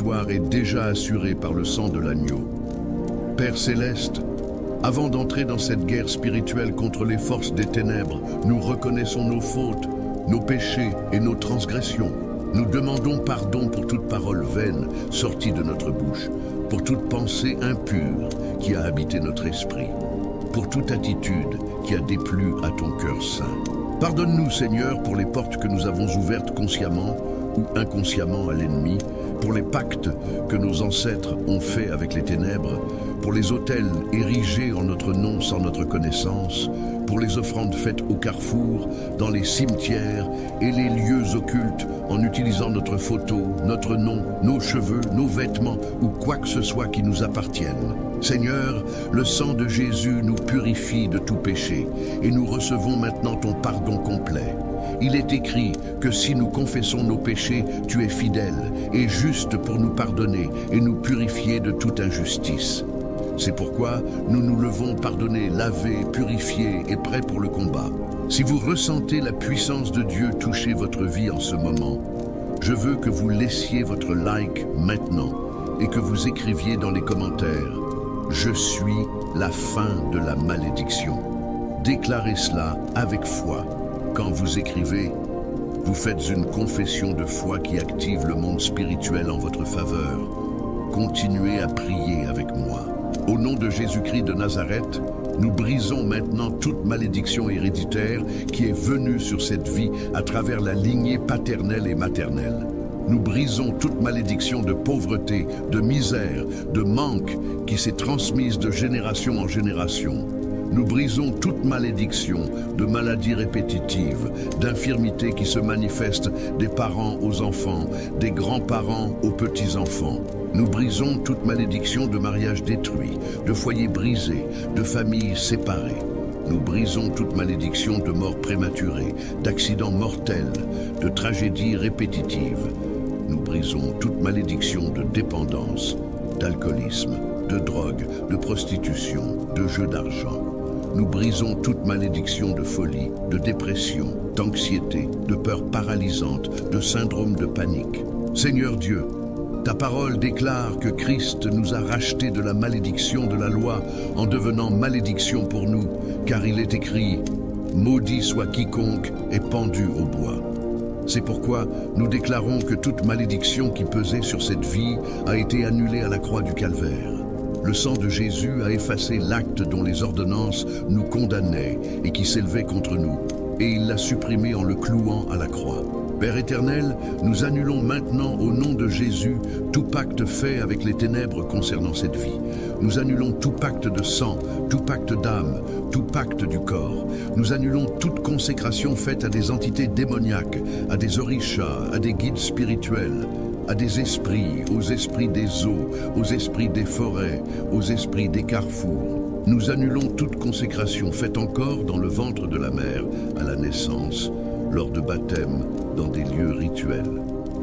victoire est déjà assurée par le sang de l'agneau. Père céleste, avant d'entrer dans cette guerre spirituelle contre les forces des ténèbres, nous reconnaissons nos fautes, nos péchés et nos transgressions. Nous demandons pardon pour toute parole vaine sortie de notre bouche, pour toute pensée impure qui a habité notre esprit, pour toute attitude qui a déplu à ton cœur saint. Pardonne-nous, Seigneur, pour les portes que nous avons ouvertes consciemment ou inconsciemment à l'ennemi, pour les pactes que nos ancêtres ont faits avec les ténèbres, pour les autels érigés en notre nom sans notre connaissance, pour les offrandes faites au carrefour, dans les cimetières et les lieux occultes en utilisant notre photo, notre nom, nos cheveux, nos vêtements ou quoi que ce soit qui nous appartienne. Seigneur, le sang de Jésus nous purifie de tout péché et nous recevons maintenant ton pardon complet. Il est écrit que si nous confessons nos péchés, tu es fidèle et juste pour nous pardonner et nous purifier de toute injustice. C'est pourquoi nous nous levons pardonnés, lavés, purifiés et prêts pour le combat. Si vous ressentez la puissance de Dieu toucher votre vie en ce moment, je veux que vous laissiez votre like maintenant et que vous écriviez dans les commentaires « Je suis la fin de la malédiction ». Déclarez cela avec foi. Quand vous écrivez, vous faites une confession de foi qui active le monde spirituel en votre faveur. Continuez à prier avec moi. Au nom de Jésus-Christ de Nazareth, nous brisons maintenant toute malédiction héréditaire qui est venue sur cette vie à travers la lignée paternelle et maternelle. Nous brisons toute malédiction de pauvreté, de misère, de manque qui s'est transmise de génération en génération. Nous brisons toute malédiction de maladies répétitives, d'infirmités qui se manifestent des parents aux enfants, des grands-parents aux petits-enfants. Nous brisons toute malédiction de mariage détruit, de foyers brisés, de familles séparées. Nous brisons toute malédiction de mort prématurée, d'accidents mortels, de tragédies répétitives. Nous brisons toute malédiction de dépendance, d'alcoolisme, de drogue, de prostitution, de jeux d'argent. Nous brisons toute malédiction de folie, de dépression, d'anxiété, de peur paralysante, de syndrome de panique. Seigneur Dieu, ta parole déclare que Christ nous a rachetés de la malédiction de la loi en devenant malédiction pour nous, car il est écrit « Maudit soit quiconque est pendu au bois ». C'est pourquoi nous déclarons que toute malédiction qui pesait sur cette vie a été annulée à la croix du Calvaire. Le sang de Jésus a effacé l'acte dont les ordonnances nous condamnaient et qui s'élevait contre nous, et il l'a supprimé en le clouant à la croix. Père éternel, nous annulons maintenant au nom de Jésus tout pacte fait avec les ténèbres concernant cette vie. Nous annulons tout pacte de sang, tout pacte d'âme, tout pacte du corps. Nous annulons toute consécration faite à des entités démoniaques, à des orishas, à des guides spirituels, à des esprits, aux esprits des eaux, aux esprits des forêts, aux esprits des carrefours. Nous annulons toute consécration faite encore dans le ventre de la mère, à la naissance, lors de baptême, dans des lieux rituels.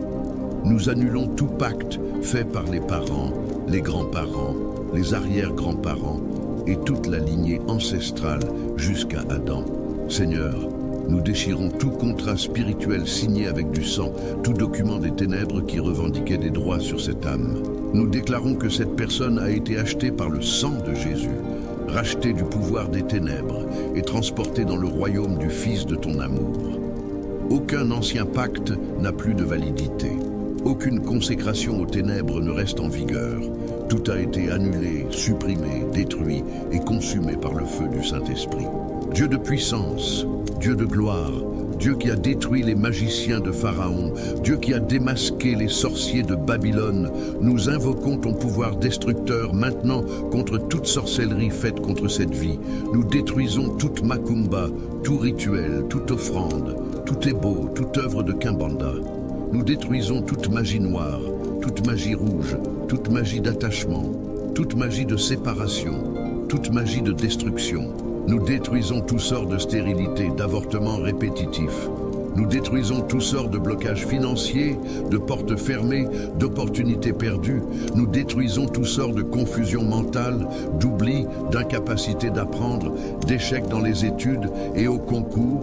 Nous annulons tout pacte fait par les parents, les grands-parents, les arrière-grands-parents et toute la lignée ancestrale jusqu'à Adam. Seigneur, nous déchirons tout contrat spirituel signé avec du sang, tout document des ténèbres qui revendiquait des droits sur cette âme. Nous déclarons que cette personne a été achetée par le sang de Jésus, rachetée du pouvoir des ténèbres et transportée dans le royaume du Fils de ton amour. Aucun ancien pacte n'a plus de validité. Aucune consécration aux ténèbres ne reste en vigueur. Tout a été annulé, supprimé, détruit et consumé par le feu du Saint-Esprit. Dieu de puissance, Dieu de gloire, Dieu qui a détruit les magiciens de Pharaon, Dieu qui a démasqué les sorciers de Babylone, nous invoquons ton pouvoir destructeur maintenant contre toute sorcellerie faite contre cette vie. Nous détruisons toute macumba, tout rituel, toute offrande, tout ébo, toute œuvre de Kimbanda. Nous détruisons toute magie noire, toute magie rouge, toute magie d'attachement, toute magie de séparation, toute magie de destruction. Nous détruisons tout sort de stérilité, d'avortement répétitif. Nous détruisons tout sort de blocage financier, de portes fermées, d'opportunités perdues. Nous détruisons tout sort de confusion mentale, d'oubli, d'incapacité d'apprendre, d'échecs dans les études et au concours.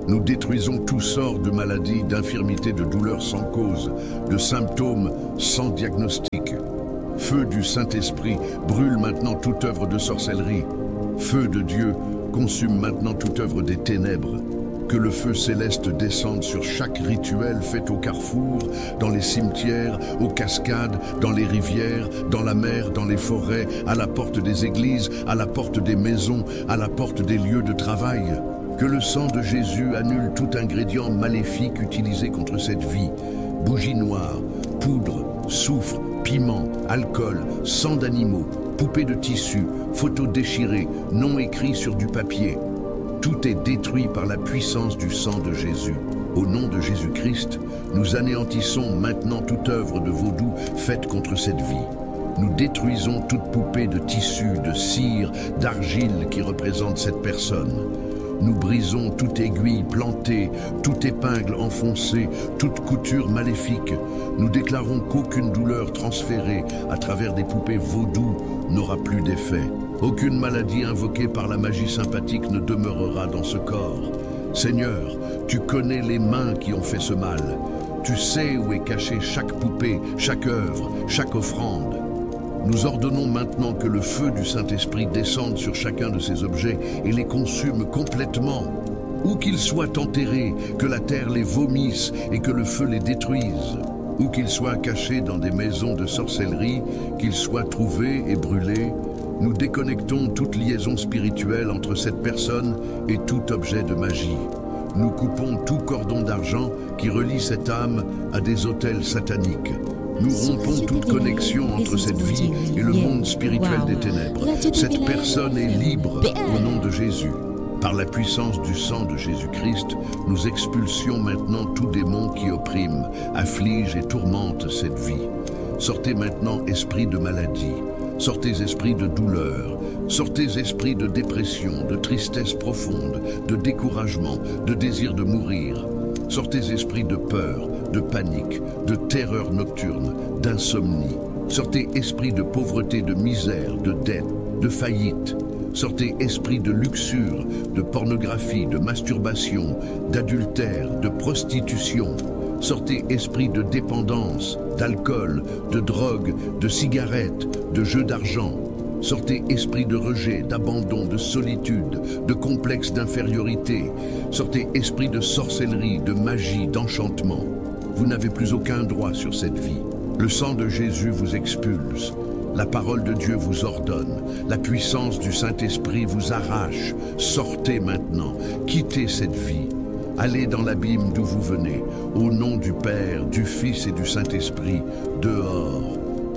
Nous détruisons tout sort de maladie, d'infirmité, de douleur sans cause, de symptômes sans diagnostic. Feu du Saint-Esprit brûle maintenant toute œuvre de sorcellerie. Feu de Dieu consume maintenant toute œuvre des ténèbres. Que le feu céleste descende sur chaque rituel fait au carrefour, dans les cimetières, aux cascades, dans les rivières, dans la mer, dans les forêts, à la porte des églises, à la porte des maisons, à la porte des lieux de travail. Que le sang de Jésus annule tout ingrédient maléfique utilisé contre cette vie. Bougies noires, poudre, soufre, piment, alcool, sang d'animaux, poupées de tissu, photos déchirées, noms écrits sur du papier. Tout est détruit par la puissance du sang de Jésus. Au nom de Jésus-Christ, nous anéantissons maintenant toute œuvre de vaudou faite contre cette vie. Nous détruisons toute poupée de tissu, de cire, d'argile qui représente cette personne. Nous brisons toute aiguille plantée, toute épingle enfoncée, toute couture maléfique. Nous déclarons qu'aucune douleur transférée à travers des poupées vaudou n'aura plus d'effet. Aucune maladie invoquée par la magie sympathique ne demeurera dans ce corps. Seigneur, tu connais les mains qui ont fait ce mal. Tu sais où est cachée chaque poupée, chaque œuvre, chaque offrande. Nous ordonnons maintenant que le feu du Saint-Esprit descende sur chacun de ces objets et les consume complètement. Où qu'ils soient enterrés, que la terre les vomisse et que le feu les détruise. Où qu'ils soient cachés dans des maisons de sorcellerie, qu'ils soient trouvés et brûlés, nous déconnectons toute liaison spirituelle entre cette personne et tout objet de magie. Nous coupons tout cordon d'argent qui relie cette âme à des autels sataniques. Nous rompons toute connexion entre cette vie et le monde spirituel des ténèbres. Cette personne est libre au nom de Jésus. Par la puissance du sang de Jésus-Christ, nous expulsions maintenant tout démon qui opprime, afflige et tourmente cette vie. Sortez maintenant, esprit de maladie. Sortez, esprit de douleur. Sortez, esprit de dépression, de tristesse profonde, de découragement, de désir de mourir. Sortez, esprit de peur, de panique, de terreur nocturne, d'insomnie. Sortez, esprit de pauvreté, de misère, de dette, de faillite. Sortez, esprit de luxure, de pornographie, de masturbation, d'adultère, de prostitution. Sortez, esprit de dépendance, d'alcool, de drogue, de cigarettes, de jeux d'argent. Sortez, esprit de rejet, d'abandon, de solitude, de complexe d'infériorité. Sortez, esprit de sorcellerie, de magie, d'enchantement. Vous n'avez plus aucun droit sur cette vie. Le sang de Jésus vous expulse. La parole de Dieu vous ordonne. La puissance du Saint-Esprit vous arrache. Sortez maintenant. Quittez cette vie. Allez dans l'abîme d'où vous venez. Au nom du Père, du Fils et du Saint-Esprit. Dehors,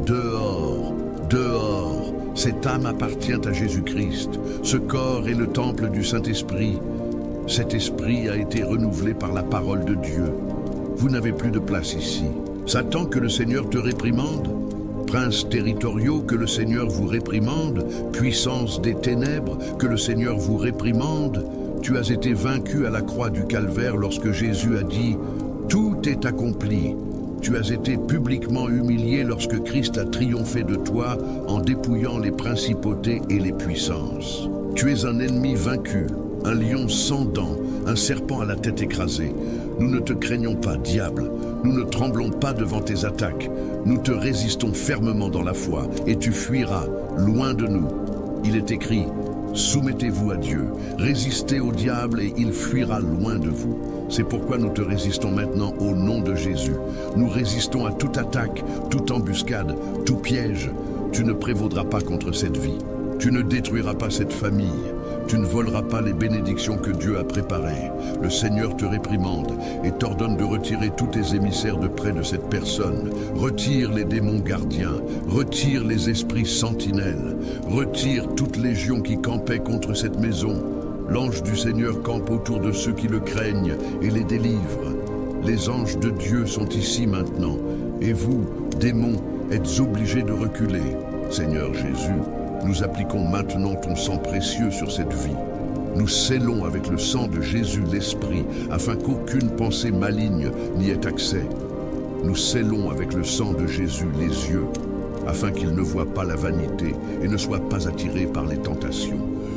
dehors, dehors. Cette âme appartient à Jésus-Christ. Ce corps est le temple du Saint-Esprit. Cet esprit a été renouvelé par la parole de Dieu. Vous n'avez plus de place ici. Satan, que le Seigneur te réprimande. Princes territoriaux, que le Seigneur vous réprimande. Puissance des ténèbres, que le Seigneur vous réprimande. Tu as été vaincu à la croix du Calvaire lorsque Jésus a dit « Tout est accompli ». Tu as été publiquement humilié lorsque Christ a triomphé de toi en dépouillant les principautés et les puissances. Tu es un ennemi vaincu, un lion sans dents, un serpent à la tête écrasée. Nous ne te craignons pas, diable. Nous ne tremblons pas devant tes attaques. Nous te résistons fermement dans la foi et tu fuiras loin de nous. Il est écrit « Soumettez-vous à Dieu, résistez au diable et il fuira loin de vous ». C'est pourquoi nous te résistons maintenant au nom de Jésus. Nous résistons à toute attaque, toute embuscade, tout piège. Tu ne prévaudras pas contre cette vie. Tu ne détruiras pas cette famille. Tu ne voleras pas les bénédictions que Dieu a préparées. Le Seigneur te réprimande et t'ordonne de retirer tous tes émissaires de près de cette personne. Retire les démons gardiens, retire les esprits sentinelles, retire toute légion qui campait contre cette maison. L'ange du Seigneur campe autour de ceux qui le craignent et les délivre. Les anges de Dieu sont ici maintenant, et vous, démons, êtes obligés de reculer. Seigneur Jésus, nous appliquons maintenant ton sang précieux sur cette vie. Nous scellons avec le sang de Jésus l'esprit, afin qu'aucune pensée maligne n'y ait accès. Nous scellons avec le sang de Jésus les yeux, afin qu'ils ne voient pas la vanité et ne soient pas attirés par les tentations.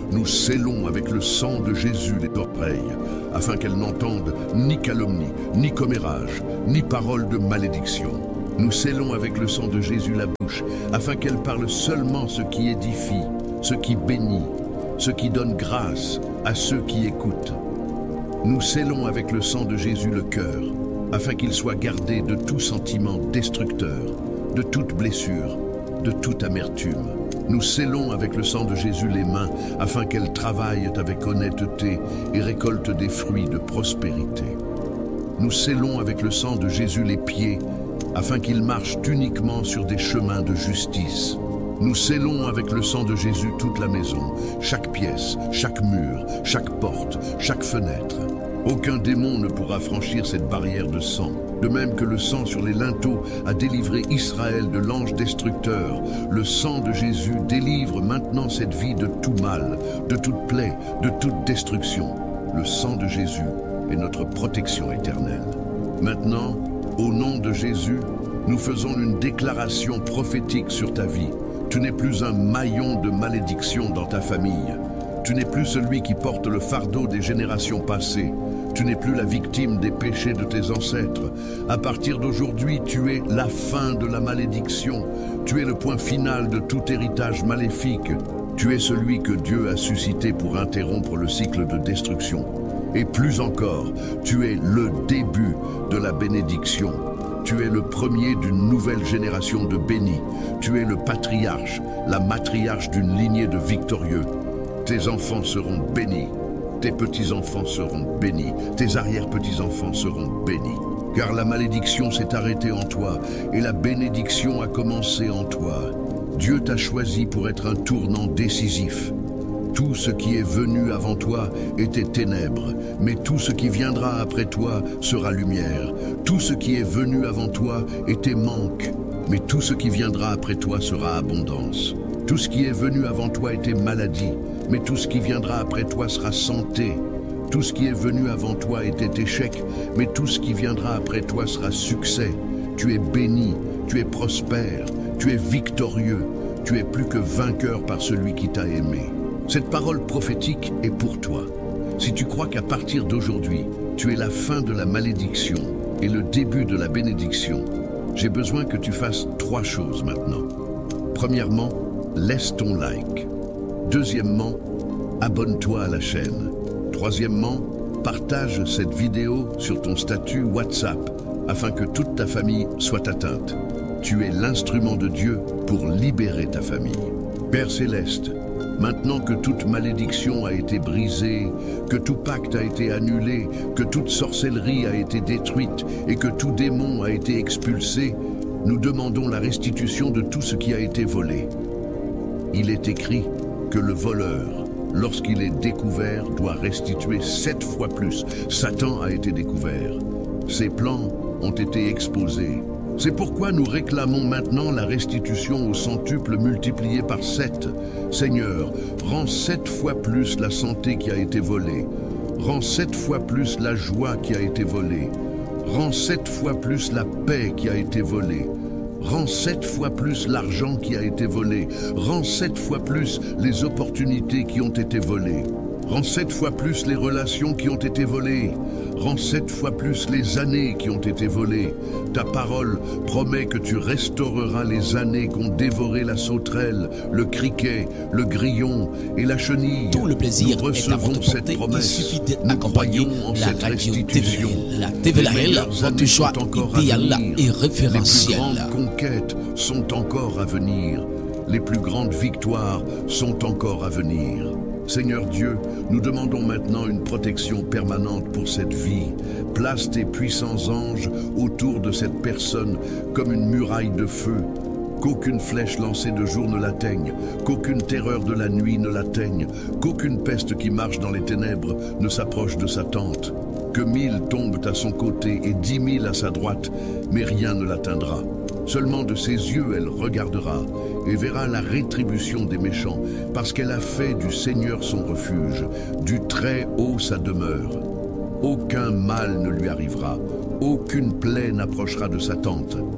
nous scellons avec le sang de Jésus les oreilles, afin qu'elles n'entendent ni calomnie, ni commérage, ni parole de malédiction. Nous scellons avec le sang de Jésus la bouche, afin qu'elle parle seulement ce qui édifie, ce qui bénit, ce qui donne grâce à ceux qui écoutent. Nous scellons avec le sang de Jésus le cœur, afin qu'il soit gardé de tout sentiment destructeur, de toute blessure, de toute amertume. Nous scellons avec le sang de Jésus les mains, afin qu'elles travaillent avec honnêteté et récoltent des fruits de prospérité. Nous scellons avec le sang de Jésus les pieds, afin qu'ils marchent uniquement sur des chemins de justice. Nous scellons avec le sang de Jésus toute la maison, chaque pièce, chaque mur, chaque porte, chaque fenêtre. Aucun démon ne pourra franchir cette barrière de sang. De même que le sang sur les linteaux a délivré Israël de l'ange destructeur, le sang de Jésus délivre maintenant cette vie de tout mal, de toute plaie, de toute destruction. Le sang de Jésus est notre protection éternelle. Maintenant, au nom de Jésus, nous faisons une déclaration prophétique sur ta vie. Tu n'es plus un maillon de malédiction dans ta famille. Tu n'es plus celui qui porte le fardeau des générations passées. Tu n'es plus la victime des péchés de tes ancêtres. À partir d'aujourd'hui, tu es la fin de la malédiction. Tu es le point final de tout héritage maléfique. Tu es celui que Dieu a suscité pour interrompre le cycle de destruction. Et plus encore, tu es le début de la bénédiction. Tu es le premier d'une nouvelle génération de bénis. Tu es le patriarche, la matriarche d'une lignée de victorieux. Tes enfants seront bénis. Tes petits-enfants seront bénis, tes arrière-petits-enfants seront bénis. Car la malédiction s'est arrêtée en toi et la bénédiction a commencé en toi. Dieu t'a choisi pour être un tournant décisif. Tout ce qui est venu avant toi était ténèbres, mais tout ce qui viendra après toi sera lumière. Tout ce qui est venu avant toi était manque, mais tout ce qui viendra après toi sera abondance. Tout ce qui est venu avant toi était maladie, mais tout ce qui viendra après toi sera santé. Tout ce qui est venu avant toi était échec, mais tout ce qui viendra après toi sera succès. Tu es béni, tu es prospère, tu es victorieux, tu es plus que vainqueur par celui qui t'a aimé. Cette parole prophétique est pour toi. Si tu crois qu'à partir d'aujourd'hui, tu es la fin de la malédiction et le début de la bénédiction, j'ai besoin que tu fasses 3 choses maintenant. Premièrement, laisse ton like. Deuxièmement, abonne-toi à la chaîne. Troisièmement, partage cette vidéo sur ton statut WhatsApp afin que toute ta famille soit atteinte. Tu es l'instrument de Dieu pour libérer ta famille. Père Céleste, maintenant que toute malédiction a été brisée, que tout pacte a été annulé, que toute sorcellerie a été détruite et que tout démon a été expulsé, nous demandons la restitution de tout ce qui a été volé. Il est écrit que le voleur, lorsqu'il est découvert, doit restituer 7 fois plus. Satan a été découvert. Ses plans ont été exposés. C'est pourquoi nous réclamons maintenant la restitution au centuple multiplié par 7. Seigneur, rends 7 fois plus la santé qui a été volée. Rends 7 fois plus la joie qui a été volée. Rends 7 fois plus la paix qui a été volée. Rends 7 fois plus l'argent qui a été volé. Rends 7 fois plus les opportunités qui ont été volées. Rends 7 fois plus les relations qui ont été volées. Rends 7 fois plus les années qui ont été volées. Ta parole promet que tu restaureras les années qu'ont dévoré la sauterelle, le criquet, le grillon et la chenille. Tout le plaisir Nous recevons cette promesse. Il suffit Nous d'accompagner croyons en la cette radio restitution. TVL. La TVL, votre choix idéal et référentiel. Les plus grandes conquêtes sont encore à venir. Les plus grandes victoires sont encore à venir. Seigneur Dieu, nous demandons maintenant une protection permanente pour cette vie. Place tes puissants anges autour de cette personne comme une muraille de feu. Qu'aucune flèche lancée de jour ne l'atteigne, qu'aucune terreur de la nuit ne l'atteigne, qu'aucune peste qui marche dans les ténèbres ne s'approche de sa tente. Que 1000 tombent à son côté et 10 000 à sa droite, mais rien ne l'atteindra. Seulement de ses yeux elle regardera et verra la rétribution des méchants, parce qu'elle a fait du Seigneur son refuge, du Très-Haut sa demeure. Aucun mal ne lui arrivera, aucune plaie n'approchera de sa tente.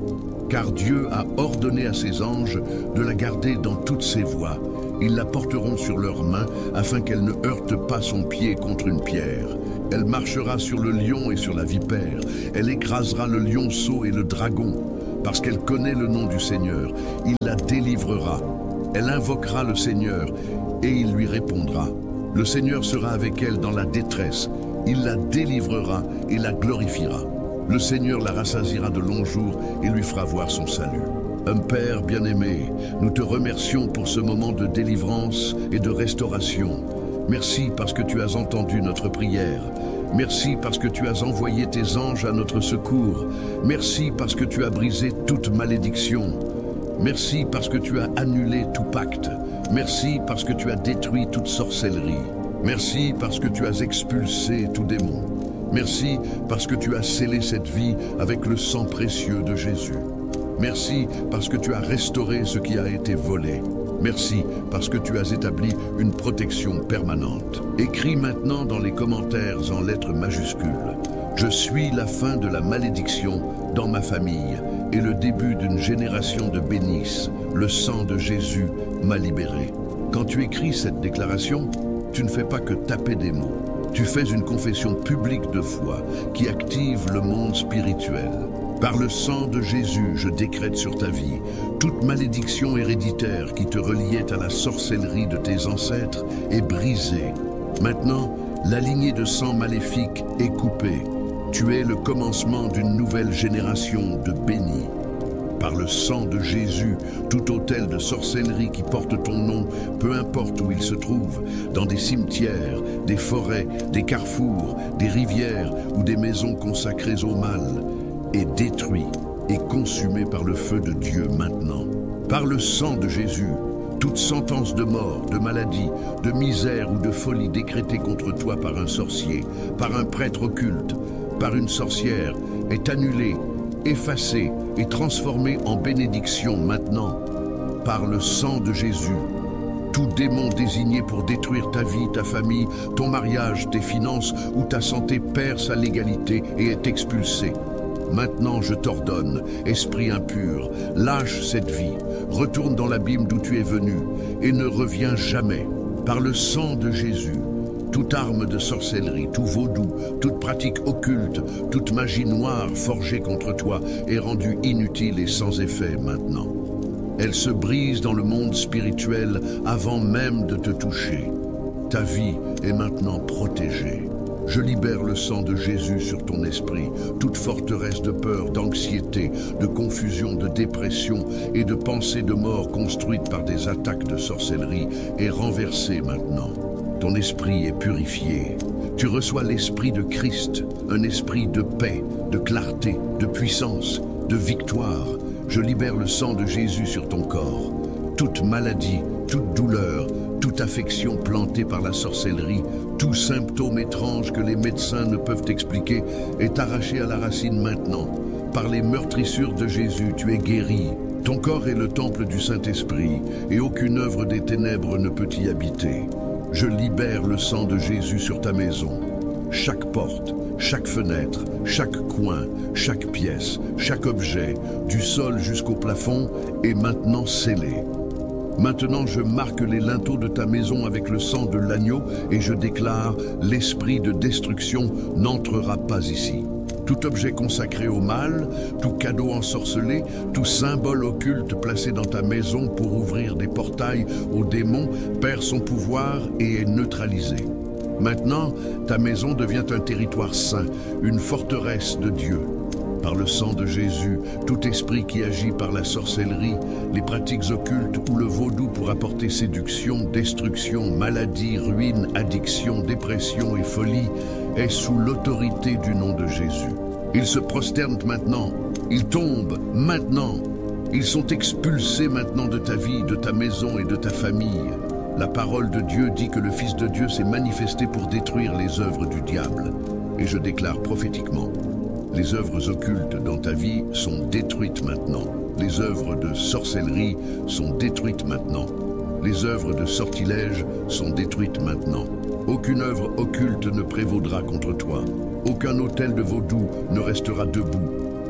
car Dieu a ordonné à ses anges de la garder dans toutes ses voies. Ils la porteront sur leurs mains afin qu'elle ne heurte pas son pied contre une pierre. Elle marchera sur le lion et sur la vipère. Elle écrasera le lionceau et le dragon. Parce qu'elle connaît le nom du Seigneur, il la délivrera. Elle invoquera le Seigneur et il lui répondra. Le Seigneur sera avec elle dans la détresse. Il la délivrera et la glorifiera. Le Seigneur la rassasiera de longs jours et lui fera voir son salut. Un Père bien-aimé, nous te remercions pour ce moment de délivrance et de restauration. Merci parce que tu as entendu notre prière. Merci parce que tu as envoyé tes anges à notre secours. Merci parce que tu as brisé toute malédiction. Merci parce que tu as annulé tout pacte. Merci parce que tu as détruit toute sorcellerie. Merci parce que tu as expulsé tout démon. Merci parce que tu as scellé cette vie avec le sang précieux de Jésus. Merci parce que tu as restauré ce qui a été volé. Merci parce que tu as établi une protection permanente. Écris maintenant dans les commentaires en lettres majuscules. Je suis la fin de la malédiction dans ma famille et le début d'une génération de bénisses. Le sang de Jésus m'a libéré. Quand tu écris cette déclaration, tu ne fais pas que taper des mots. Tu fais une confession publique de foi qui active le monde spirituel. Par le sang de Jésus, je décrète sur ta vie toute malédiction héréditaire qui te reliait à la sorcellerie de tes ancêtres est brisée. Maintenant, la lignée de sang maléfique est coupée. Tu es le commencement d'une nouvelle génération de bénis. Par le sang de Jésus, tout autel de sorcellerie qui porte ton nom, peu importe où il se trouve, dans des cimetières, des forêts, des carrefours, des rivières ou des maisons consacrées au mal, est détruit et consumé par le feu de Dieu maintenant. Par le sang de Jésus, toute sentence de mort, de maladie, de misère ou de folie décrétée contre toi par un sorcier, par un prêtre occulte, par une sorcière, est annulée, effacée et transformée en bénédiction maintenant. Par le sang de Jésus, tout démon désigné pour détruire ta vie, ta famille, ton mariage, tes finances ou ta santé perd sa légalité et est expulsé. Maintenant, je t'ordonne, esprit impur, lâche cette vie, retourne dans l'abîme d'où tu es venu et ne reviens jamais. Par le sang de Jésus, toute arme de sorcellerie, tout vaudou, toute pratique occulte, toute magie noire forgée contre toi est rendue inutile et sans effet maintenant. Elle se brise dans le monde spirituel avant même de te toucher. Ta vie est maintenant protégée. Je libère le sang de Jésus sur ton esprit. Toute forteresse de peur, d'anxiété, de confusion, de dépression et de pensées de mort construites par des attaques de sorcellerie est renversée maintenant. Ton esprit est purifié. Tu reçois l'esprit de Christ, un esprit de paix, de clarté, de puissance, de victoire. Je libère le sang de Jésus sur ton corps. Toute maladie, toute douleur, toute affection plantée par la sorcellerie, tout symptôme étrange que les médecins ne peuvent expliquer est arraché à la racine maintenant. Par les meurtrissures de Jésus, tu es guéri. Ton corps est le temple du Saint-Esprit et aucune œuvre des ténèbres ne peut y habiter. Je libère le sang de Jésus sur ta maison. Chaque porte, chaque fenêtre, chaque coin, chaque pièce, chaque objet, du sol jusqu'au plafond, est maintenant scellé. Maintenant, je marque les linteaux de ta maison avec le sang de l'agneau et je déclare, l'esprit de destruction n'entrera pas ici. Tout objet consacré au mal, tout cadeau ensorcelé, tout symbole occulte placé dans ta maison pour ouvrir des portails aux démons perd son pouvoir et est neutralisé. Maintenant, ta maison devient un territoire saint, une forteresse de Dieu. Par le sang de Jésus, tout esprit qui agit par la sorcellerie, les pratiques occultes ou le vaudou pour apporter séduction, destruction, maladie, ruine, addiction, dépression et folie est sous l'autorité du nom de Jésus. Ils se prosternent maintenant, ils tombent maintenant, ils sont expulsés maintenant de ta vie, de ta maison et de ta famille. La parole de Dieu dit que le Fils de Dieu s'est manifesté pour détruire les œuvres du diable. Et je déclare prophétiquement, les œuvres occultes dans ta vie sont détruites maintenant. Les œuvres de sorcellerie sont détruites maintenant. Les œuvres de sortilège sont détruites maintenant. Aucune œuvre occulte ne prévaudra contre toi. Aucun autel de vaudou ne restera debout.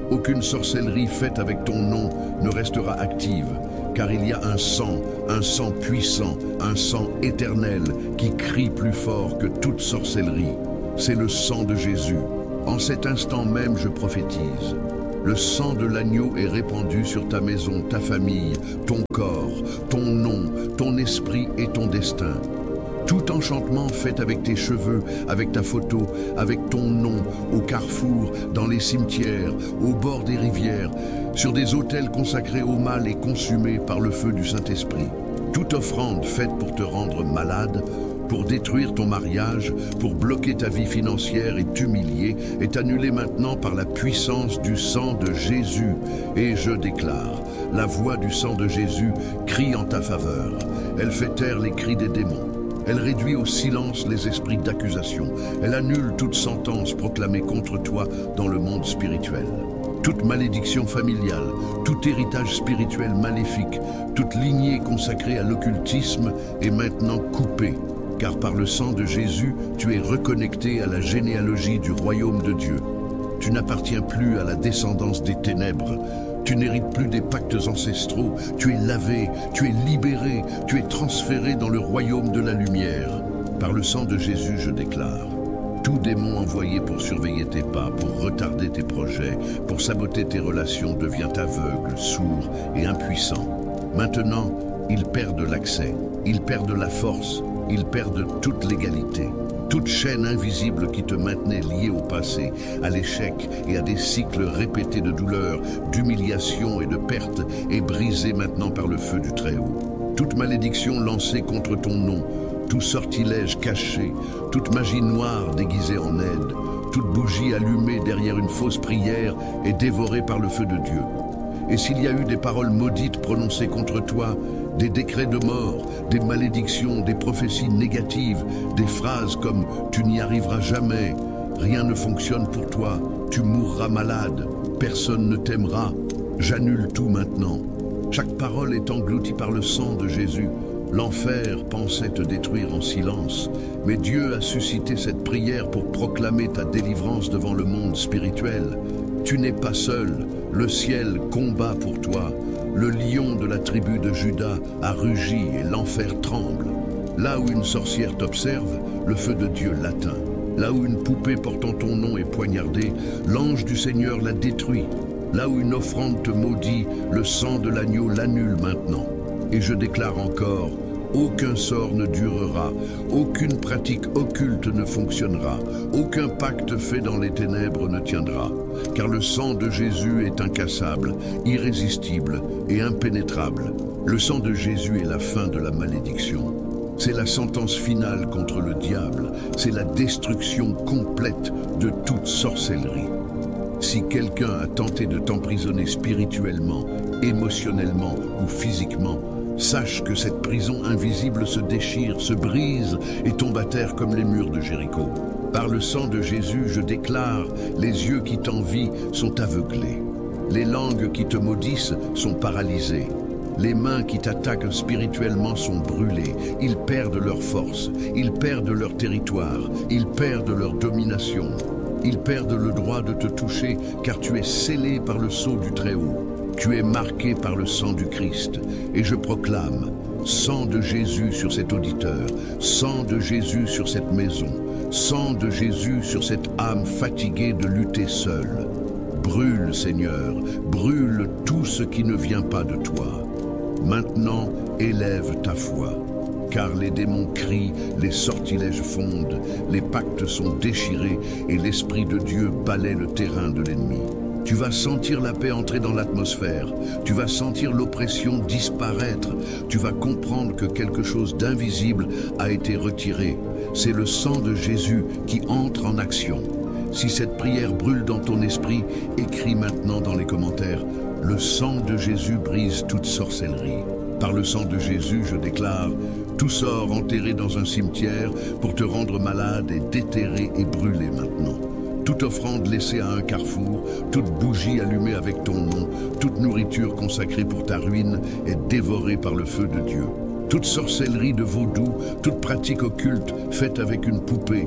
Aucune sorcellerie faite avec ton nom ne restera active, car il y a un sang puissant, un sang éternel qui crie plus fort que toute sorcellerie. C'est le sang de Jésus. En cet instant même, je prophétise. Le sang de l'agneau est répandu sur ta maison, ta famille, ton corps, ton nom, ton esprit et ton destin. Tout enchantement fait avec tes cheveux, avec ta photo, avec ton nom, au carrefour, dans les cimetières, au bord des rivières, sur des autels consacrés au mal et consumés par le feu du Saint-Esprit. Toute offrande faite pour te rendre malade, pour détruire ton mariage, pour bloquer ta vie financière et t'humilier, est annulée maintenant par la puissance du sang de Jésus. Et je déclare, la voix du sang de Jésus crie en ta faveur. Elle fait taire les cris des démons. Elle réduit au silence les esprits d'accusation. Elle annule toute sentence proclamée contre toi dans le monde spirituel. Toute malédiction familiale, tout héritage spirituel maléfique, toute lignée consacrée à l'occultisme est maintenant coupée. Car par le sang de Jésus, tu es reconnecté à la généalogie du royaume de Dieu. Tu n'appartiens plus à la descendance des ténèbres. Tu n'hérites plus des pactes ancestraux. Tu es lavé, tu es libéré, tu es transféré dans le royaume de la lumière. Par le sang de Jésus, je déclare, tout démon envoyé pour surveiller tes pas, pour retarder tes projets, pour saboter tes relations devient aveugle, sourd et impuissant. Maintenant, ils perdent l'accès, ils perdent la force, ils perdent toute l'égalité. Toute chaîne invisible qui te maintenait lié au passé, à l'échec et à des cycles répétés de douleur, d'humiliation et de perte est brisée maintenant par le feu du Très-Haut. Toute malédiction lancée contre ton nom, tout sortilège caché, toute magie noire déguisée en aide, toute bougie allumée derrière une fausse prière est dévorée par le feu de Dieu. Et s'il y a eu des paroles maudites prononcées contre toi, des décrets de mort, des malédictions, des prophéties négatives, des phrases comme « tu n'y arriveras jamais »,« rien ne fonctionne pour toi »,« tu mourras malade »,« personne ne t'aimera », j'annule tout maintenant. Chaque parole est engloutie par le sang de Jésus. L'enfer pensait te détruire en silence, mais Dieu a suscité cette prière pour proclamer ta délivrance devant le monde spirituel. Tu n'es pas seul, le ciel combat pour toi. Le lion de la tribu de Juda a rugi et l'enfer tremble. Là où une sorcière t'observe, le feu de Dieu l'atteint. Là où une poupée portant ton nom est poignardée, l'ange du Seigneur la détruit. Là où une offrande te maudit, le sang de l'agneau l'annule maintenant. Et je déclare encore, aucun sort ne durera, aucune pratique occulte ne fonctionnera, aucun pacte fait dans les ténèbres ne tiendra, car le sang de Jésus est incassable, irrésistible et impénétrable. Le sang de Jésus est la fin de la malédiction. C'est la sentence finale contre le diable, c'est la destruction complète de toute sorcellerie. Si quelqu'un a tenté de t'emprisonner spirituellement, émotionnellement ou physiquement, sache que cette prison invisible se déchire, se brise et tombe à terre comme les murs de Jéricho. Par le sang de Jésus, je déclare, les yeux qui t'envient sont aveuglés. Les langues qui te maudissent sont paralysées. Les mains qui t'attaquent spirituellement sont brûlées. Ils perdent leur force, ils perdent leur territoire, ils perdent leur domination. Ils perdent le droit de te toucher car tu es scellé par le sceau du Très-Haut. Tu es marqué par le sang du Christ. Et je proclame, sang de Jésus sur cet auditeur, sang de Jésus sur cette maison, sang de Jésus sur cette âme fatiguée de lutter seule. Brûle, Seigneur, brûle tout ce qui ne vient pas de toi. Maintenant, élève ta foi. Car les démons crient, les sortilèges fondent, les pactes sont déchirés et l'Esprit de Dieu balaie le terrain de l'ennemi. Tu vas sentir la paix entrer dans l'atmosphère, tu vas sentir l'oppression disparaître, tu vas comprendre que quelque chose d'invisible a été retiré. C'est le sang de Jésus qui entre en action. Si cette prière brûle dans ton esprit, écris maintenant dans les commentaires, le sang de Jésus brise toute sorcellerie. Par le sang de Jésus, je déclare, tout sort enterré dans un cimetière pour te rendre malade est déterré et brûlé maintenant. Toute offrande laissée à un carrefour, toute bougie allumée avec ton nom, toute nourriture consacrée pour ta ruine est dévorée par le feu de Dieu. Toute sorcellerie de vaudou, toute pratique occulte faite avec une poupée,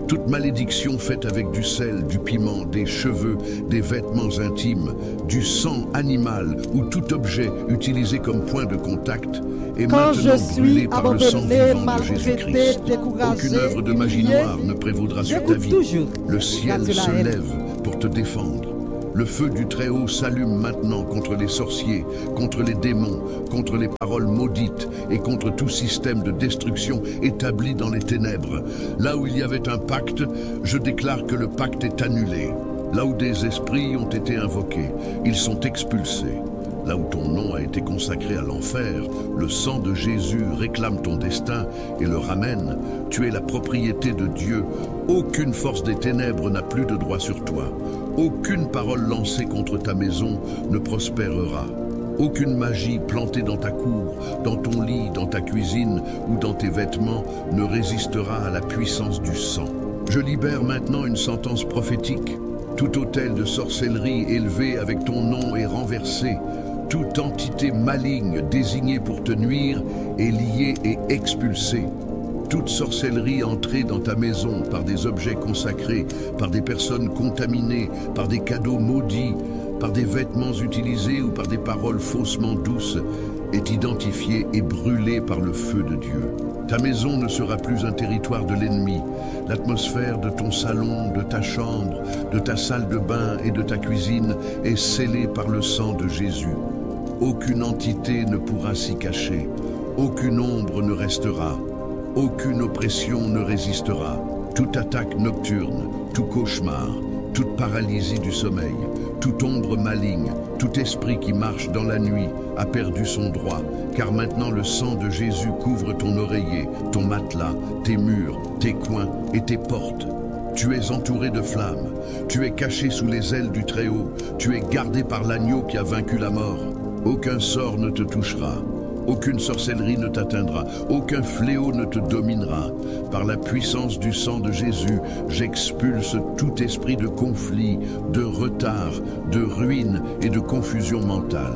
Toute malédiction faite avec du sel, du piment, des cheveux, des vêtements intimes, du sang animal ou tout objet utilisé comme point de contact est maintenant brûlé par le sang vivant de Jésus-Christ. Aucune œuvre de magie noire ne prévaudra sur ta vie. Le ciel se lève pour te défendre. Le feu du Très-Haut s'allume maintenant contre les sorciers, contre les démons, contre les paroles maudites et contre tout système de destruction établi dans les ténèbres. Là où il y avait un pacte, je déclare que le pacte est annulé. Là où des esprits ont été invoqués, ils sont expulsés. Là où ton nom a été consacré à l'enfer, le sang de Jésus réclame ton destin et le ramène. Tu es la propriété de Dieu. Aucune force des ténèbres n'a plus de droit sur toi. Aucune parole lancée contre ta maison ne prospérera. Aucune magie plantée dans ta cour, dans ton lit, dans ta cuisine ou dans tes vêtements ne résistera à la puissance du sang. Je libère maintenant une sentence prophétique. Tout autel de sorcellerie élevé avec ton nom est renversé. Toute entité maligne désignée pour te nuire est liée et expulsée. Toute sorcellerie entrée dans ta maison par des objets consacrés, par des personnes contaminées, par des cadeaux maudits, par des vêtements utilisés ou par des paroles faussement douces, est identifiée et brûlée par le feu de Dieu. Ta maison ne sera plus un territoire de l'ennemi. L'atmosphère de ton salon, de ta chambre, de ta salle de bain et de ta cuisine est scellée par le sang de Jésus. Aucune entité ne pourra s'y cacher. Aucune ombre ne restera. Aucune oppression ne résistera. Toute attaque nocturne, tout cauchemar, toute paralysie du sommeil, toute ombre maligne, tout esprit qui marche dans la nuit a perdu son droit, car maintenant le sang de Jésus couvre ton oreiller, ton matelas, tes murs, tes coins et tes portes. Tu es entouré de flammes, tu es caché sous les ailes du Très-Haut, tu es gardé par l'agneau qui a vaincu la mort. Aucun sort ne te touchera. Aucune sorcellerie ne t'atteindra, aucun fléau ne te dominera. Par la puissance du sang de Jésus, j'expulse tout esprit de conflit, de retard, de ruine et de confusion mentale.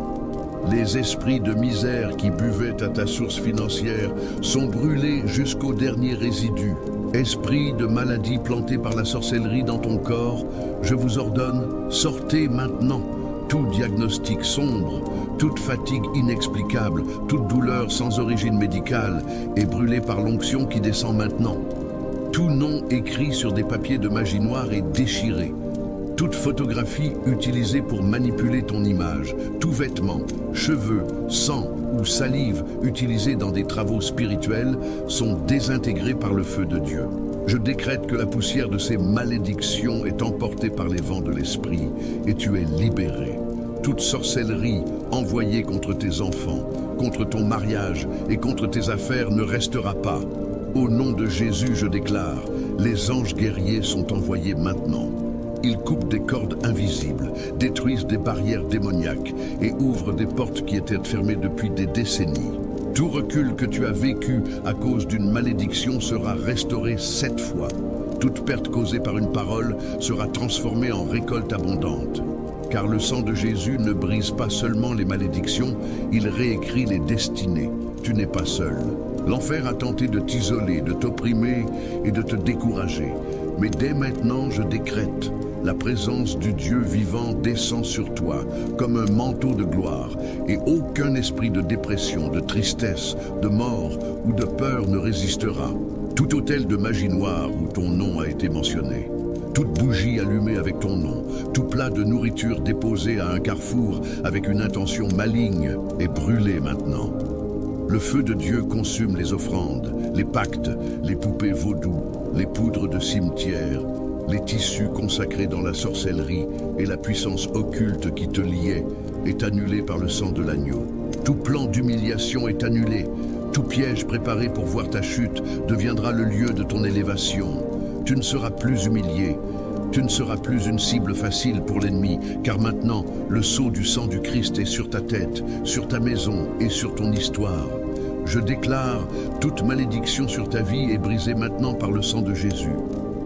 Les esprits de misère qui buvaient à ta source financière sont brûlés jusqu'au dernier résidu. Esprits de maladie plantés par la sorcellerie dans ton corps, je vous ordonne, sortez maintenant. Tout diagnostic sombre, toute fatigue inexplicable, toute douleur sans origine médicale est brûlée par l'onction qui descend maintenant. Tout nom écrit sur des papiers de magie noire est déchiré. Toute photographie utilisée pour manipuler ton image, tout vêtement, cheveux, sang ou salive utilisés dans des travaux spirituels sont désintégrés par le feu de Dieu. Je décrète que la poussière de ces malédictions est emportée par les vents de l'esprit et tu es libéré. Toute sorcellerie envoyée contre tes enfants, contre ton mariage et contre tes affaires ne restera pas. Au nom de Jésus, je déclare, les anges guerriers sont envoyés maintenant. Ils coupent des cordes invisibles, détruisent des barrières démoniaques et ouvrent des portes qui étaient fermées depuis des décennies. Tout recul que tu as vécu à cause d'une malédiction sera restauré 7 fois. Toute perte causée par une parole sera transformée en récolte abondante. Car le sang de Jésus ne brise pas seulement les malédictions, il réécrit les destinées. Tu n'es pas seul. L'enfer a tenté de t'isoler, de t'opprimer et de te décourager. Mais dès maintenant, je décrète, la présence du Dieu vivant descend sur toi comme un manteau de gloire et aucun esprit de dépression, de tristesse, de mort ou de peur ne résistera. Tout autel de magie noire où ton nom a été mentionné, toute bougie allumée avec ton nom, tout plat de nourriture déposé à un carrefour avec une intention maligne est brûlé maintenant. Le feu de Dieu consume les offrandes, les pactes, les poupées vaudou, les poudres de cimetière, les tissus consacrés dans la sorcellerie et la puissance occulte qui te liait est annulé par le sang de l'agneau. Tout plan d'humiliation est annulé. Tout piège préparé pour voir ta chute deviendra le lieu de ton élévation. Tu ne seras plus humilié. Tu ne seras plus une cible facile pour l'ennemi, car maintenant, le sceau du sang du Christ est sur ta tête, sur ta maison et sur ton histoire. Je déclare, toute malédiction sur ta vie est brisée maintenant par le sang de Jésus.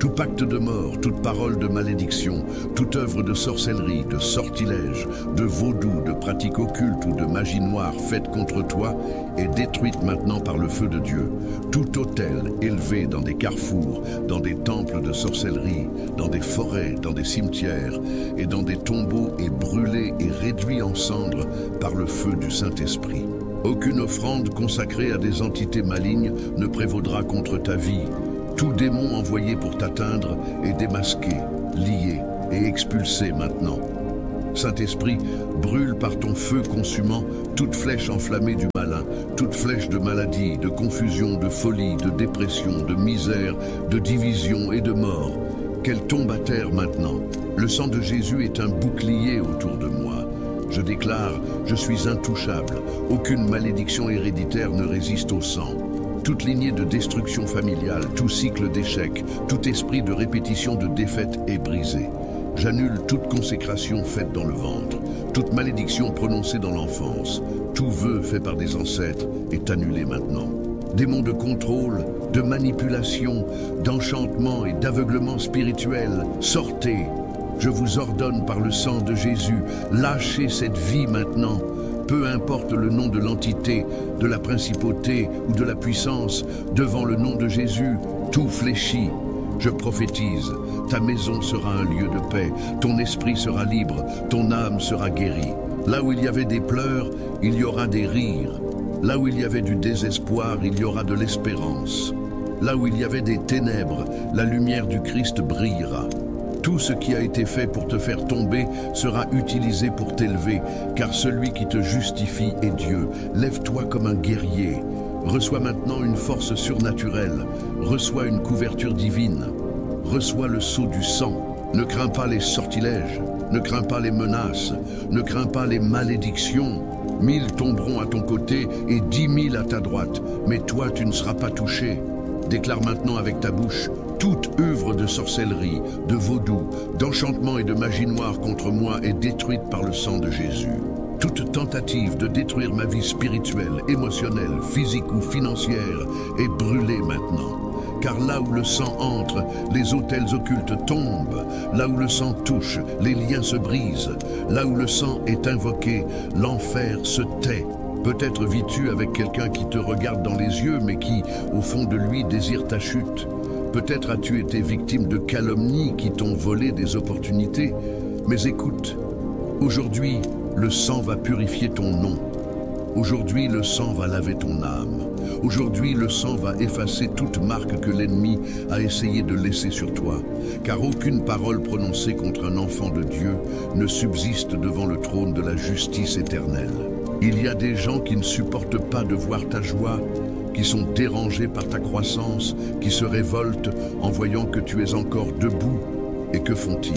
Tout pacte de mort, toute parole de malédiction, toute œuvre de sorcellerie, de sortilège, de vaudou, de pratique occulte ou de magie noire faite contre toi est détruite maintenant par le feu de Dieu. Tout autel élevé dans des carrefours, dans des temples de sorcellerie, dans des forêts, dans des cimetières et dans des tombeaux est brûlé et réduit en cendres par le feu du Saint-Esprit. Aucune offrande consacrée à des entités malignes ne prévaudra contre ta vie. Tout démon envoyé pour t'atteindre est démasqué, lié et expulsé maintenant. Saint-Esprit, brûle par ton feu consumant toute flèche enflammée du malin, toute flèche de maladie, de confusion, de folie, de dépression, de misère, de division et de mort. Qu'elle tombe à terre maintenant. Le sang de Jésus est un bouclier autour de moi. Je déclare, je suis intouchable. Aucune malédiction héréditaire ne résiste au sang. Toute lignée de destruction familiale, tout cycle d'échec, tout esprit de répétition de défaite est brisé. J'annule toute consécration faite dans le ventre, toute malédiction prononcée dans l'enfance, tout vœu fait par des ancêtres est annulé maintenant. Démons de contrôle, de manipulation, d'enchantement et d'aveuglement spirituel, sortez. Je vous ordonne par le sang de Jésus, lâchez cette vie maintenant. Peu importe le nom de l'entité, de la principauté ou de la puissance, devant le nom de Jésus, tout fléchit. Je prophétise, ta maison sera un lieu de paix, ton esprit sera libre, ton âme sera guérie. Là où il y avait des pleurs, il y aura des rires. Là où il y avait du désespoir, il y aura de l'espérance. Là où il y avait des ténèbres, la lumière du Christ brillera. Tout ce qui a été fait pour te faire tomber sera utilisé pour t'élever, car celui qui te justifie est Dieu. Lève-toi comme un guerrier. Reçois maintenant une force surnaturelle. Reçois une couverture divine. Reçois le sceau du sang. Ne crains pas les sortilèges. Ne crains pas les menaces. Ne crains pas les malédictions. 1000 tomberont à ton côté et 10 000 à ta droite. Mais toi, tu ne seras pas touché. Déclare maintenant avec ta bouche: toute œuvre de sorcellerie, de vaudou, d'enchantement et de magie noire contre moi est détruite par le sang de Jésus. Toute tentative de détruire ma vie spirituelle, émotionnelle, physique ou financière est brûlée maintenant. Car là où le sang entre, les autels occultes tombent. Là où le sang touche, les liens se brisent. Là où le sang est invoqué, l'enfer se tait. Peut-être vis-tu avec quelqu'un qui te regarde dans les yeux, mais qui, au fond de lui, désire ta chute. Peut-être as-tu été victime de calomnies qui t'ont volé des opportunités. Mais écoute, aujourd'hui, le sang va purifier ton nom. Aujourd'hui, le sang va laver ton âme. Aujourd'hui, le sang va effacer toute marque que l'ennemi a essayé de laisser sur toi. Car aucune parole prononcée contre un enfant de Dieu ne subsiste devant le trône de la justice éternelle. Il y a des gens qui ne supportent pas de voir ta joie, qui sont dérangés par ta croissance, qui se révoltent en voyant que tu es encore debout. Et que font-ils?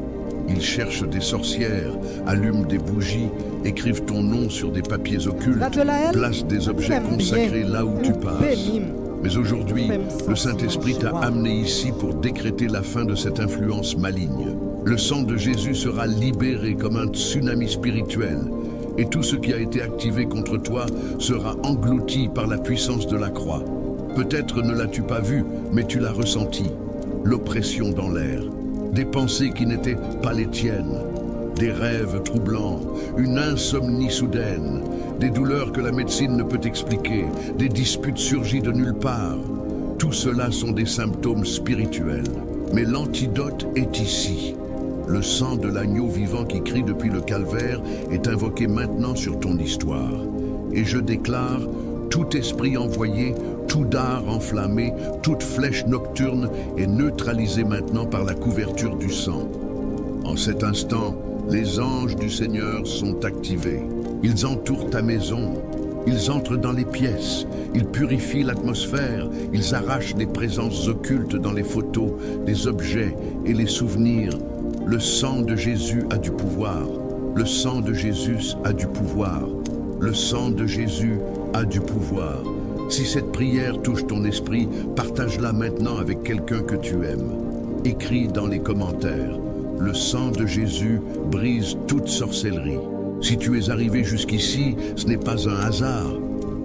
Ils cherchent des sorcières, allument des bougies, écrivent ton nom sur des papiers occultes, placent des objets consacrés là où tu passes. Mais aujourd'hui, le Saint-Esprit t'a amené ici pour décréter la fin de cette influence maligne. Le sang de Jésus sera libéré comme un tsunami spirituel. Et tout ce qui a été activé contre toi sera englouti par la puissance de la croix. Peut-être ne l'as-tu pas vu, mais tu l'as ressenti. L'oppression dans l'air, des pensées qui n'étaient pas les tiennes, des rêves troublants, une insomnie soudaine, des douleurs que la médecine ne peut expliquer, des disputes surgies de nulle part. Tout cela sont des symptômes spirituels. Mais l'antidote est ici. Le sang de l'agneau vivant qui crie depuis le calvaire est invoqué maintenant sur ton histoire. Et je déclare, tout esprit envoyé, tout dard enflammé, toute flèche nocturne est neutralisée maintenant par la couverture du sang. En cet instant, les anges du Seigneur sont activés. Ils entourent ta maison. Ils entrent dans les pièces, ils purifient l'atmosphère, ils arrachent les présences occultes dans les photos, les objets et les souvenirs. Le sang de Jésus a du pouvoir. Le sang de Jésus a du pouvoir. Le sang de Jésus a du pouvoir. Si cette prière touche ton esprit, partage-la maintenant avec quelqu'un que tu aimes. Écris dans les commentaires. Le sang de Jésus brise toute sorcellerie. Si tu es arrivé jusqu'ici, ce n'est pas un hasard.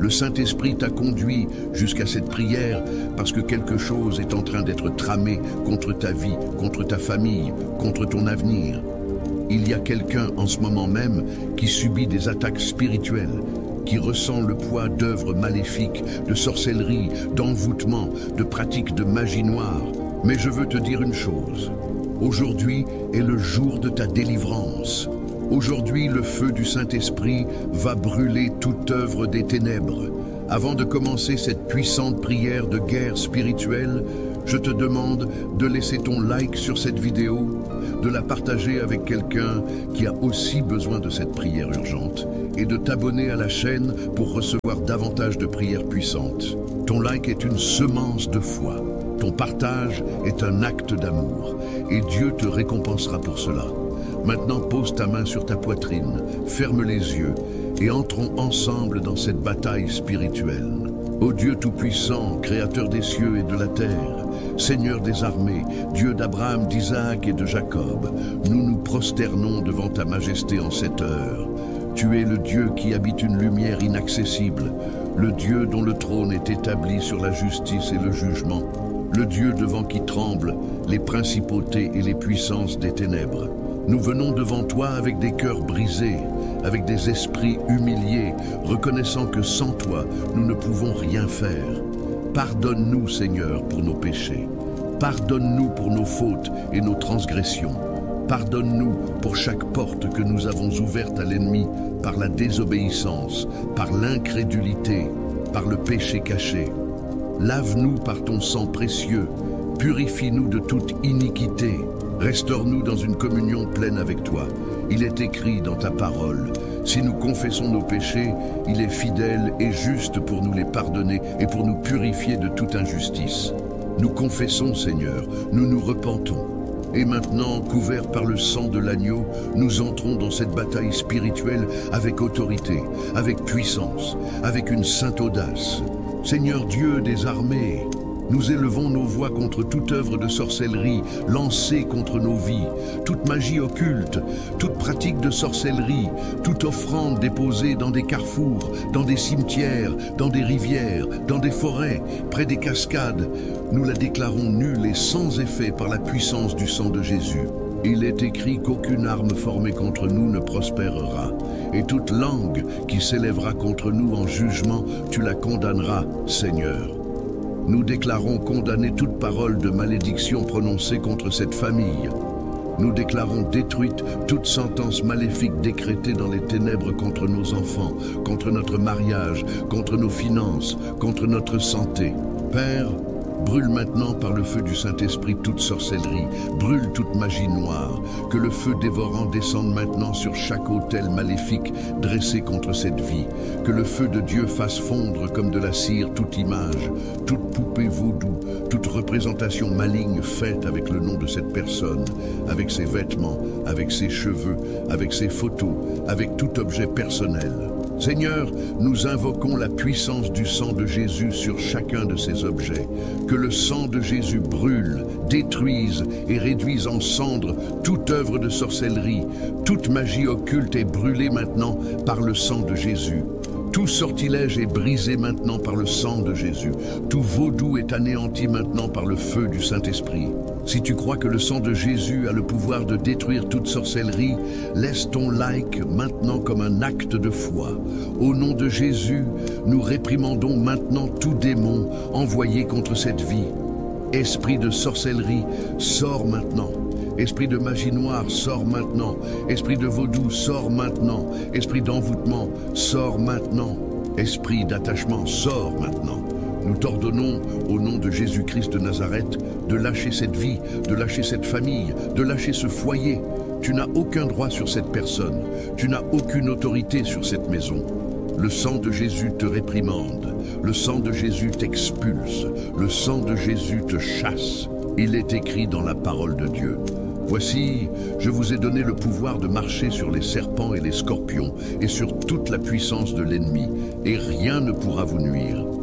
Le Saint-Esprit t'a conduit jusqu'à cette prière parce que quelque chose est en train d'être tramé contre ta vie, contre ta famille, contre ton avenir. Il y a quelqu'un en ce moment même qui subit des attaques spirituelles, qui ressent le poids d'œuvres maléfiques, de sorcellerie, d'envoûtement, de pratiques de magie noire. Mais je veux te dire une chose. Aujourd'hui est le jour de ta délivrance. Aujourd'hui, le feu du Saint-Esprit va brûler toute œuvre des ténèbres. Avant de commencer cette puissante prière de guerre spirituelle, je te demande de laisser ton like sur cette vidéo, de la partager avec quelqu'un qui a aussi besoin de cette prière urgente et de t'abonner à la chaîne pour recevoir davantage de prières puissantes. Ton like est une semence de foi. Ton partage est un acte d'amour et Dieu te récompensera pour cela. Maintenant, pose ta main sur ta poitrine, ferme les yeux et entrons ensemble dans cette bataille spirituelle. Ô Dieu Tout-Puissant, Créateur des cieux et de la terre, Seigneur des armées, Dieu d'Abraham, d'Isaac et de Jacob, nous nous prosternons devant ta majesté en cette heure. Tu es le Dieu qui habite une lumière inaccessible, le Dieu dont le trône est établi sur la justice et le jugement, le Dieu devant qui tremblent les principautés et les puissances des ténèbres. Nous venons devant toi avec des cœurs brisés, avec des esprits humiliés, reconnaissant que sans toi, nous ne pouvons rien faire. Pardonne-nous, Seigneur, pour nos péchés. Pardonne-nous pour nos fautes et nos transgressions. Pardonne-nous pour chaque porte que nous avons ouverte à l'ennemi par la désobéissance, par l'incrédulité, par le péché caché. Lave-nous par ton sang précieux, purifie-nous de toute iniquité. Restaure-nous dans une communion pleine avec toi. Il est écrit dans ta parole, si nous confessons nos péchés, il est fidèle et juste pour nous les pardonner et pour nous purifier de toute injustice. Nous confessons, Seigneur, nous nous repentons. Et maintenant, couverts par le sang de l'agneau, nous entrons dans cette bataille spirituelle avec autorité, avec puissance, avec une sainte audace. Seigneur Dieu des armées, nous élevons nos voix contre toute œuvre de sorcellerie lancée contre nos vies, toute magie occulte, toute pratique de sorcellerie, toute offrande déposée dans des carrefours, dans des cimetières, dans des rivières, dans des forêts, près des cascades. Nous la déclarons nulle et sans effet par la puissance du sang de Jésus. Il est écrit qu'aucune arme formée contre nous ne prospérera, et toute langue qui s'élèvera contre nous en jugement, tu la condamneras, Seigneur. Nous déclarons condamner toute parole de malédiction prononcée contre cette famille. Nous déclarons détruite toute sentence maléfique décrétée dans les ténèbres contre nos enfants, contre notre mariage, contre nos finances, contre notre santé. Père, brûle maintenant par le feu du Saint-Esprit toute sorcellerie, brûle toute magie noire, que le feu dévorant descende maintenant sur chaque autel maléfique dressé contre cette vie, que le feu de Dieu fasse fondre comme de la cire toute image, toute poupée vaudou, toute représentation maligne faite avec le nom de cette personne, avec ses vêtements, avec ses cheveux, avec ses photos, avec tout objet personnel. Seigneur, nous invoquons la puissance du sang de Jésus sur chacun de ces objets. Que le sang de Jésus brûle, détruise et réduise en cendres toute œuvre de sorcellerie. Toute magie occulte est brûlée maintenant par le sang de Jésus. Tout sortilège est brisé maintenant par le sang de Jésus. Tout vaudou est anéanti maintenant par le feu du Saint-Esprit. Si tu crois que le sang de Jésus a le pouvoir de détruire toute sorcellerie, laisse ton like maintenant comme un acte de foi. Au nom de Jésus, nous réprimandons maintenant tout démon envoyé contre cette vie. Esprit de sorcellerie, sors maintenant. Esprit de magie noire, sors maintenant. Esprit de vaudou, sors maintenant. Esprit d'envoûtement, sors maintenant. Esprit d'attachement, sors maintenant. Nous t'ordonnons, au nom de Jésus-Christ de Nazareth, de lâcher cette vie, de lâcher cette famille, de lâcher ce foyer. Tu n'as aucun droit sur cette personne. Tu n'as aucune autorité sur cette maison. Le sang de Jésus te réprimande. Le sang de Jésus t'expulse. Le sang de Jésus te chasse. Il est écrit dans la parole de Dieu. Voici, je vous ai donné le pouvoir de marcher sur les serpents et les scorpions et sur toute la puissance de l'ennemi, et rien ne pourra vous nuire.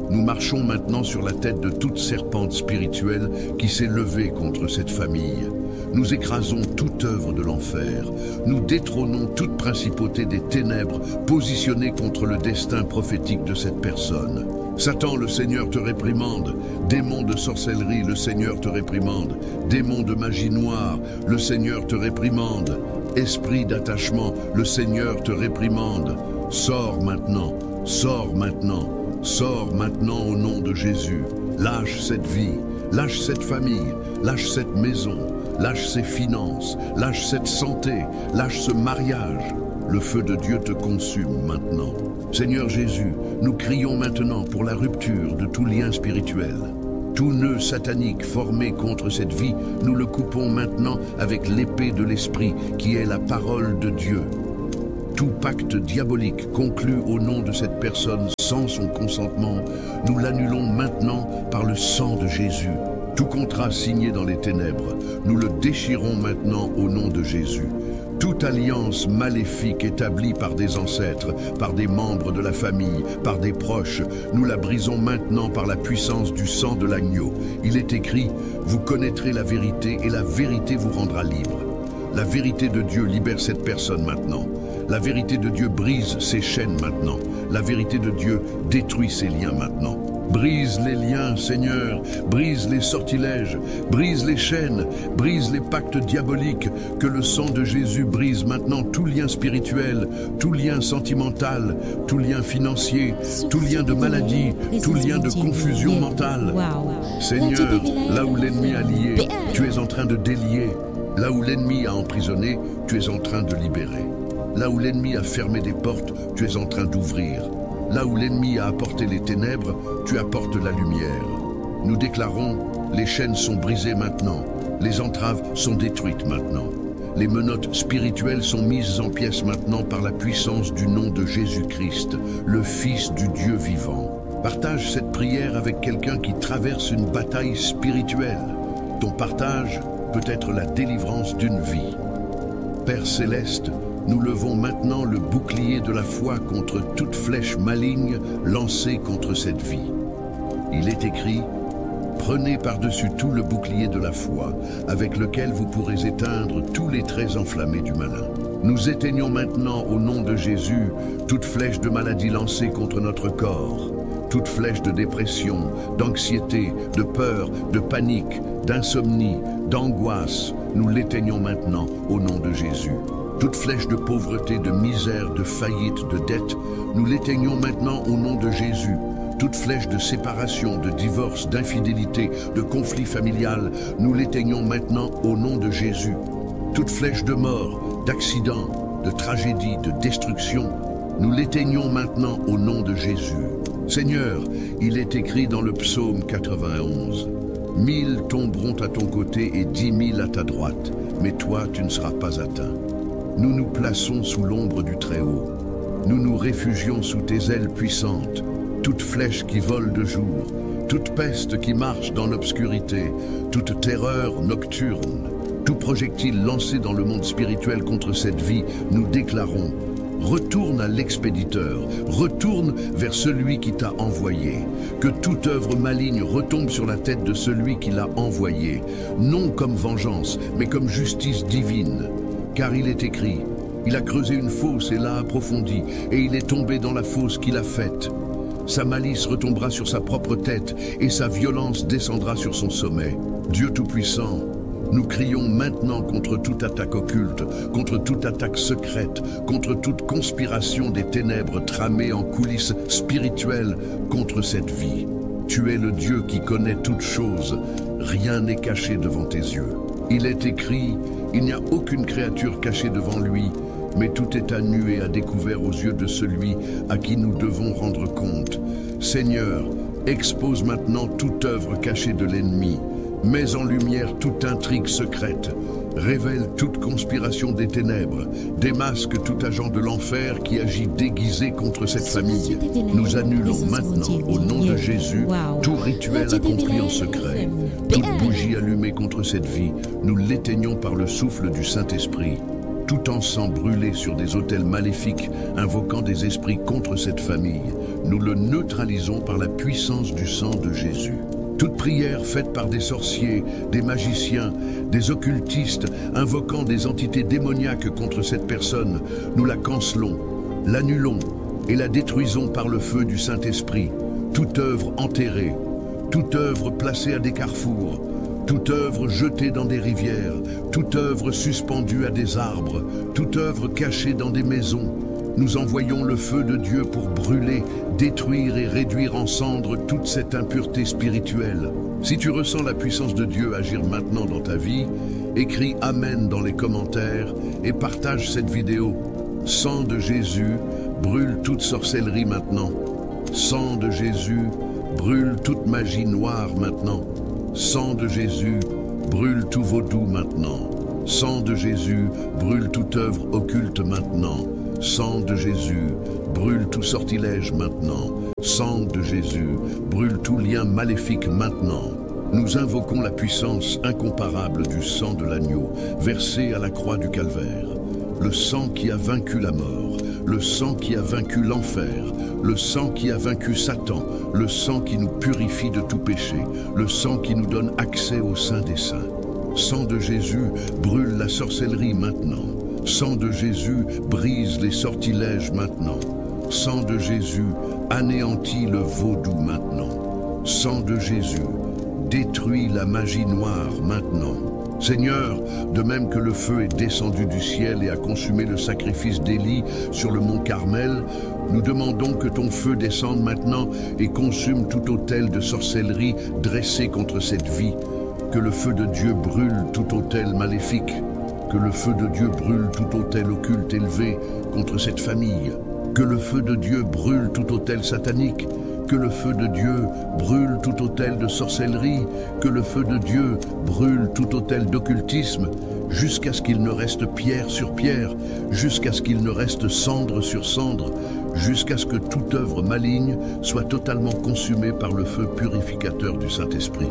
nous marchons maintenant sur la tête de toute serpente spirituelle qui s'est levée contre cette famille. Nous écrasons toute œuvre de l'enfer. Nous détrônons toute principauté des ténèbres positionnée contre le destin prophétique de cette personne. Satan, le Seigneur te réprimande. Démon de sorcellerie, le Seigneur te réprimande. Démon de magie noire, le Seigneur te réprimande. Esprit d'attachement, le Seigneur te réprimande. Sors maintenant, sors maintenant, sors maintenant au nom de Jésus. Lâche cette vie, lâche cette famille, lâche cette maison, lâche ces finances, lâche cette santé, lâche ce mariage. Le feu de Dieu te consume maintenant. Seigneur Jésus, nous crions maintenant pour la rupture de tout lien spirituel. Tout nœud satanique formé contre cette vie, nous le coupons maintenant avec l'épée de l'Esprit qui est la parole de Dieu. Tout pacte diabolique conclu au nom de cette personne sans son consentement, nous l'annulons maintenant par le sang de Jésus. Tout contrat signé dans les ténèbres, nous le déchirons maintenant au nom de Jésus. Toute alliance maléfique établie par des ancêtres, par des membres de la famille, par des proches, nous la brisons maintenant par la puissance du sang de l'agneau. Il est écrit, vous connaîtrez la vérité et la vérité vous rendra libre. La vérité de Dieu libère cette personne maintenant. La vérité de Dieu brise ses chaînes maintenant. La vérité de Dieu détruit ses liens maintenant. Brise les liens, Seigneur, brise les sortilèges, brise les chaînes, brise les pactes diaboliques, que le sang de Jésus brise maintenant tout lien spirituel, tout lien sentimental, tout lien financier, tout lien de maladie, tout lien de confusion mentale. Seigneur, là où l'ennemi a lié, tu es en train de délier. Là où l'ennemi a emprisonné, tu es en train de libérer. Là où l'ennemi a fermé des portes, tu es en train d'ouvrir. Là où l'ennemi a apporté les ténèbres, tu apportes la lumière. Nous déclarons, les chaînes sont brisées maintenant, les entraves sont détruites maintenant. Les menottes spirituelles sont mises en pièces maintenant par la puissance du nom de Jésus-Christ, le Fils du Dieu vivant. Partage cette prière avec quelqu'un qui traverse une bataille spirituelle. Ton partage peut être la délivrance d'une vie. Père céleste, nous levons maintenant le bouclier de la foi contre toute flèche maligne lancée contre cette vie. Il est écrit, prenez par-dessus tout le bouclier de la foi, avec lequel vous pourrez éteindre tous les traits enflammés du malin. Nous éteignons maintenant au nom de Jésus toute flèche de maladie lancée contre notre corps, toute flèche de dépression, d'anxiété, de peur, de panique, d'insomnie, d'angoisse. Nous l'éteignons maintenant au nom de Jésus. Toute flèche de pauvreté, de misère, de faillite, de dette, nous l'éteignons maintenant au nom de Jésus. Toute flèche de séparation, de divorce, d'infidélité, de conflit familial, nous l'éteignons maintenant au nom de Jésus. Toute flèche de mort, d'accident, de tragédie, de destruction, nous l'éteignons maintenant au nom de Jésus. Seigneur, il est écrit dans le psaume 91, « 1000 tomberont à ton côté et 10 000 à ta droite, mais toi tu ne seras pas atteint. » Nous nous plaçons sous l'ombre du Très-Haut. Nous nous réfugions sous tes ailes puissantes. Toute flèche qui vole de jour, toute peste qui marche dans l'obscurité, toute terreur nocturne, tout projectile lancé dans le monde spirituel contre cette vie, nous déclarons, retourne à l'expéditeur, retourne vers celui qui t'a envoyé. Que toute œuvre maligne retombe sur la tête de celui qui l'a envoyé, non comme vengeance, mais comme justice divine. Car il est écrit, il a creusé une fosse et l'a approfondie, et il est tombé dans la fosse qu'il a faite. Sa malice retombera sur sa propre tête, et sa violence descendra sur son sommet. Dieu Tout-Puissant, nous crions maintenant contre toute attaque occulte, contre toute attaque secrète, contre toute conspiration des ténèbres tramées en coulisses spirituelles contre cette vie. Tu es le Dieu qui connaît toutes choses, rien n'est caché devant tes yeux. Il est écrit, il n'y a aucune créature cachée devant lui, mais tout est à nu et à découvert aux yeux de celui à qui nous devons rendre compte. Seigneur, expose maintenant toute œuvre cachée de l'ennemi, mets en lumière toute intrigue secrète, révèle toute conspiration des ténèbres, démasque tout agent de l'enfer qui agit déguisé contre cette famille. Nous annulons maintenant, au nom de Jésus, tout rituel accompli en secret, toute bougie allumée contre cette vie, nous l'éteignons par le souffle du Saint-Esprit. tout encens brûlé sur des autels maléfiques, invoquant des esprits contre cette famille, nous le neutralisons par la puissance du sang de Jésus. Toute prière faite par des sorciers, des magiciens, des occultistes, invoquant des entités démoniaques contre cette personne, nous la cancelons, l'annulons et la détruisons par le feu du Saint-Esprit. Toute œuvre enterrée, toute œuvre placée à des carrefours, toute œuvre jetée dans des rivières, toute œuvre suspendue à des arbres, toute œuvre cachée dans des maisons, nous envoyons le feu de Dieu pour brûler, détruire et réduire en cendres toute cette impureté spirituelle. Si tu ressens la puissance de Dieu agir maintenant dans ta vie, écris Amen dans les commentaires et partage cette vidéo. Sang de Jésus, brûle toute sorcellerie maintenant. Sang de Jésus, brûle toute magie noire maintenant. Sang de Jésus, brûle tout vaudou maintenant. Sang de Jésus, brûle toute œuvre occulte maintenant. Sang de Jésus, brûle tout sortilège maintenant. Sang de Jésus, brûle tout lien maléfique maintenant. Nous invoquons la puissance incomparable du sang de l'agneau, versé à la croix du Calvaire. Le sang qui a vaincu la mort, le sang qui a vaincu l'enfer, le sang qui a vaincu Satan, le sang qui nous purifie de tout péché, le sang qui nous donne accès au Saint des Saints. Sang de Jésus, brûle la sorcellerie maintenant. Sang de Jésus, brise les sortilèges maintenant. Sang de Jésus, anéantit le vaudou maintenant. Sang de Jésus, détruit la magie noire maintenant. Seigneur, de même que le feu est descendu du ciel et a consumé le sacrifice d'Élie sur le mont Carmel, nous demandons que ton feu descende maintenant et consume tout autel de sorcellerie dressé contre cette vie. Que le feu de Dieu brûle tout autel maléfique. Que le feu de Dieu brûle tout autel occulte élevé contre cette famille. Que le feu de Dieu brûle tout autel satanique. Que le feu de Dieu brûle tout autel de sorcellerie. Que le feu de Dieu brûle tout autel d'occultisme, jusqu'à ce qu'il ne reste pierre sur pierre, jusqu'à ce qu'il ne reste cendre sur cendre, jusqu'à ce que toute œuvre maligne soit totalement consumée par le feu purificateur du Saint-Esprit.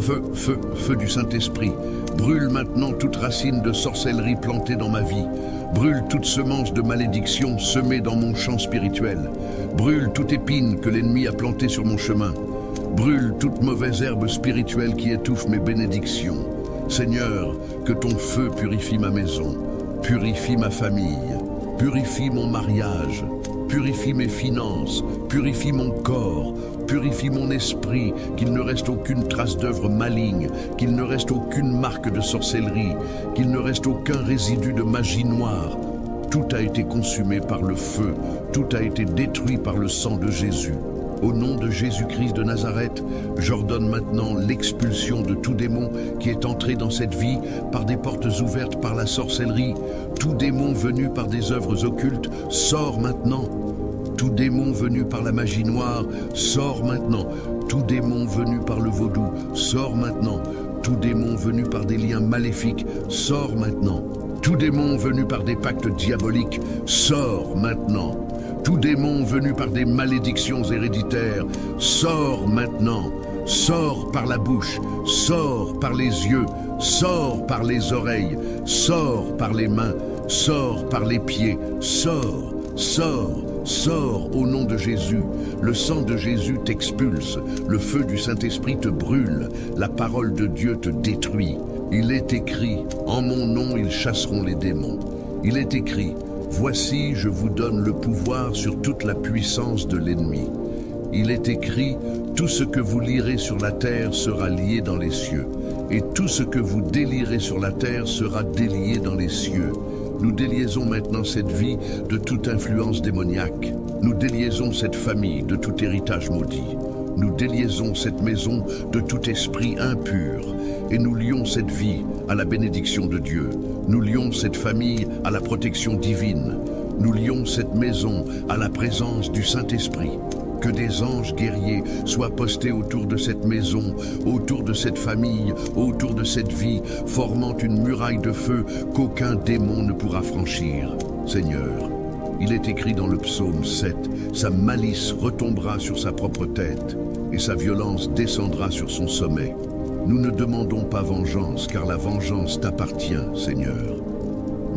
Feu du Saint-Esprit, brûle maintenant toute racine de sorcellerie plantée dans ma vie. Brûle toute semence de malédiction semée dans mon champ spirituel. Brûle toute épine que l'ennemi a plantée sur mon chemin. Brûle toute mauvaise herbe spirituelle qui étouffe mes bénédictions. Seigneur, que ton feu purifie ma maison, purifie ma famille, purifie mon mariage, purifie mes finances, purifie mon corps, purifie mon esprit, qu'il ne reste aucune trace d'œuvre maligne, qu'il ne reste aucune marque de sorcellerie, qu'il ne reste aucun résidu de magie noire. Tout a été consumé par le feu, tout a été détruit par le sang de Jésus. Au nom de Jésus-Christ de Nazareth, j'ordonne maintenant l'expulsion de tout démon qui est entré dans cette vie par des portes ouvertes par la sorcellerie. Tout démon venu par des œuvres occultes sort maintenant. Tout démon venu par la magie noire sort maintenant. Tout démon venu par le vaudou sort maintenant. Tout démon venu par des liens maléfiques sort maintenant. Tout démon venu par des pactes diaboliques sort maintenant. Tout démon venu par des malédictions héréditaires sort maintenant. Sort par la bouche, sort par les yeux, sort par les oreilles, sort par les mains, sort par les pieds, sort, sort. Sors au nom de Jésus, le sang de Jésus t'expulse, le feu du Saint-Esprit te brûle, la parole de Dieu te détruit. Il est écrit, en mon nom ils chasseront les démons. Il est écrit, voici je vous donne le pouvoir sur toute la puissance de l'ennemi. Il est écrit, tout ce que vous lirez sur la terre sera lié dans les cieux, et tout ce que vous délirez sur la terre sera délié dans les cieux. Nous déliaisons maintenant cette vie de toute influence démoniaque. Nous déliaisons cette famille de tout héritage maudit. Nous déliaisons cette maison de tout esprit impur. Et nous lions cette vie à la bénédiction de Dieu. Nous lions cette famille à la protection divine. Nous lions cette maison à la présence du Saint-Esprit. Que des anges guerriers soient postés autour de cette maison, autour de cette famille, autour de cette vie, formant une muraille de feu qu'aucun démon ne pourra franchir. Seigneur, il est écrit dans le psaume 7, sa malice retombera sur sa propre tête et sa violence descendra sur son sommet. Nous ne demandons pas vengeance, car la vengeance t'appartient, Seigneur.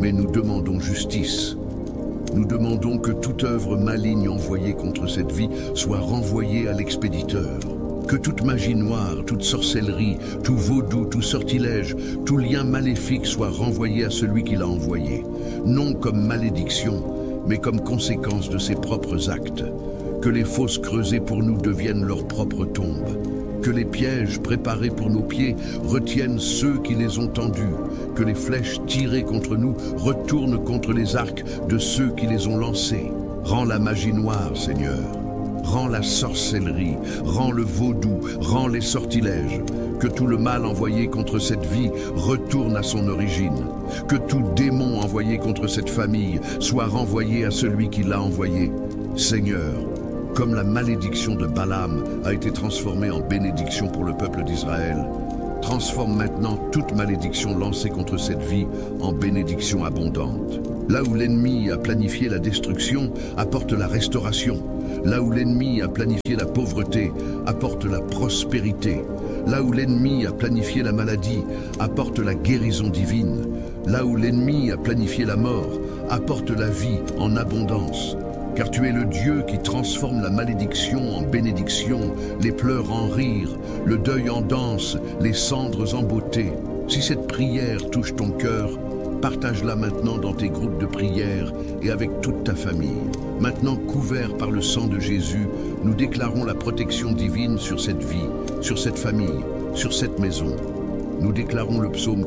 mais nous demandons justice. Nous demandons que toute œuvre maligne envoyée contre cette vie soit renvoyée à l'expéditeur. Que toute magie noire, toute sorcellerie, tout vaudou, tout sortilège, tout lien maléfique soit renvoyé à celui qui l'a envoyé, non comme malédiction, mais comme conséquence de ses propres actes. Que les fosses creusées pour nous deviennent leur propre tombe. Que les pièges préparés pour nos pieds retiennent ceux qui les ont tendus. Que les flèches tirées contre nous retournent contre les arcs de ceux qui les ont lancés. Rends la magie noire, Seigneur. Rends la sorcellerie, rends le vaudou, rends les sortilèges. Que tout le mal envoyé contre cette vie retourne à son origine. Que tout démon envoyé contre cette famille soit renvoyé à celui qui l'a envoyé. Seigneur, comme la malédiction de Balaam a été transformée en bénédiction pour le peuple d'Israël, transforme maintenant toute malédiction lancée contre cette vie en bénédiction abondante. Là où l'ennemi a planifié la destruction, apporte la restauration. Là où l'ennemi a planifié la pauvreté, apporte la prospérité. Là où l'ennemi a planifié la maladie, apporte la guérison divine. Là où l'ennemi a planifié la mort, apporte la vie en abondance. Car tu es le Dieu qui transforme la malédiction en bénédiction, les pleurs en rire, le deuil en danse, les cendres en beauté. Si cette prière touche ton cœur, partage-la maintenant dans tes groupes de prière et avec toute ta famille. Maintenant couverts par le sang de Jésus, nous déclarons la protection divine sur cette vie, sur cette famille, sur cette maison. Nous déclarons le psaume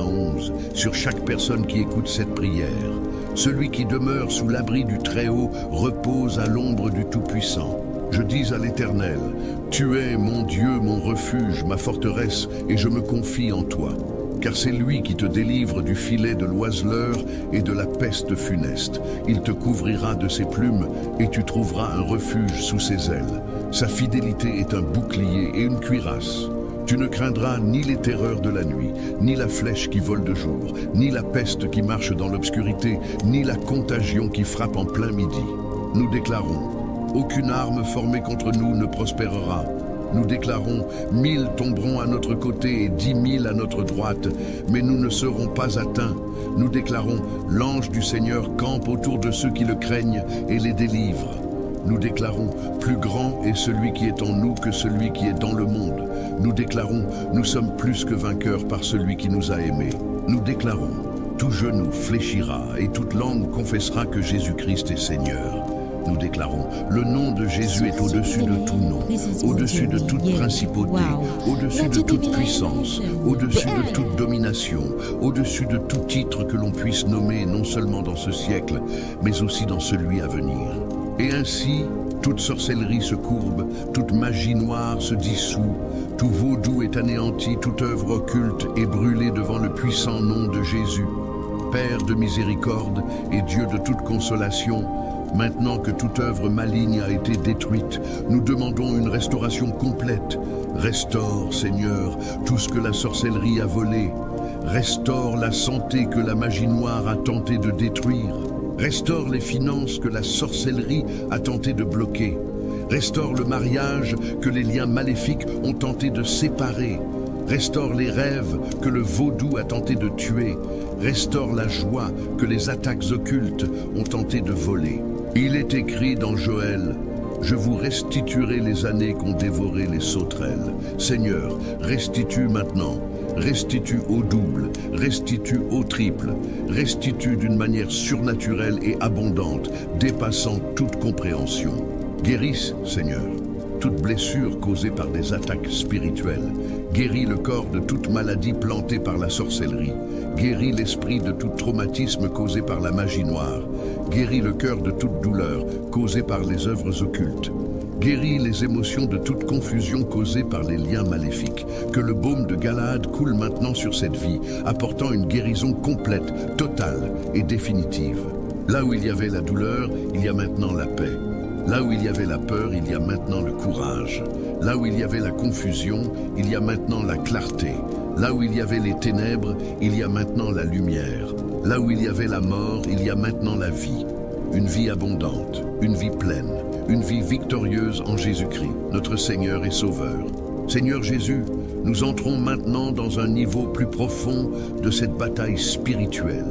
91 sur chaque personne qui écoute cette prière. Celui qui demeure sous l'abri du Très-Haut repose à l'ombre du Tout-Puissant. Je dis à l'Éternel, tu es mon Dieu, mon refuge, ma forteresse, et je me confie en toi. Car c'est lui qui te délivre du filet de l'oiseleur et de la peste funeste. Il te couvrira de ses plumes et tu trouveras un refuge sous ses ailes. Sa fidélité est un bouclier et une cuirasse. Tu ne craindras ni les terreurs de la nuit, ni la flèche qui vole de jour, ni la peste qui marche dans l'obscurité, ni la contagion qui frappe en plein midi. Nous déclarons, aucune arme formée contre nous ne prospérera. Nous déclarons, 1000 tomberont à notre côté et 10 000 à notre droite, mais nous ne serons pas atteints. Nous déclarons, l'ange du Seigneur campe autour de ceux qui le craignent et les délivre. Nous déclarons, plus grand est celui qui est en nous que celui qui est dans le monde. Nous déclarons, nous sommes plus que vainqueurs par celui qui nous a aimés. Nous déclarons, tout genou fléchira et toute langue confessera que Jésus-Christ est Seigneur. Nous déclarons, le nom de Jésus est au-dessus de tout nom, au-dessus de toute principauté, au-dessus de toute puissance, au-dessus de toute domination, au-dessus de tout titre que l'on puisse nommer non seulement dans ce siècle, mais aussi dans celui à venir. Et ainsi, toute sorcellerie se courbe, toute magie noire se dissout, tout vaudou est anéanti, toute œuvre occulte est brûlée devant le puissant nom de Jésus. Père de miséricorde et Dieu de toute consolation, maintenant que toute œuvre maligne a été détruite, nous demandons une restauration complète. Restaure, Seigneur, tout ce que la sorcellerie a volé. Restaure la santé que la magie noire a tenté de détruire. Restaure les finances que la sorcellerie a tenté de bloquer. Restaure le mariage que les liens maléfiques ont tenté de séparer. Restaure les rêves que le vaudou a tenté de tuer. Restaure la joie que les attaques occultes ont tenté de voler. Il est écrit dans Joël, « Je vous restituerai les années qu'ont dévoré les sauterelles. » Seigneur, restitue maintenant. Restitue au double, restitue au triple, restitue d'une manière surnaturelle et abondante, dépassant toute compréhension. Guérisse, Seigneur, toute blessure causée par des attaques spirituelles. Guéris le corps de toute maladie plantée par la sorcellerie. Guéris l'esprit de tout traumatisme causé par la magie noire. Guéris le cœur de toute douleur causée par les œuvres occultes. Guéris les émotions de toute confusion causée par les liens maléfiques. Que le baume de Galaad coule maintenant sur cette vie, apportant une guérison complète, totale et définitive. Là où il y avait la douleur, il y a maintenant la paix. Là où il y avait la peur, il y a maintenant le courage. Là où il y avait la confusion, il y a maintenant la clarté. Là où il y avait les ténèbres, il y a maintenant la lumière. Là où il y avait la mort, il y a maintenant la vie. Une vie abondante, une vie pleine, une vie victorieuse en Jésus-Christ, notre Seigneur et Sauveur. Seigneur Jésus, nous entrons maintenant dans un niveau plus profond de cette bataille spirituelle.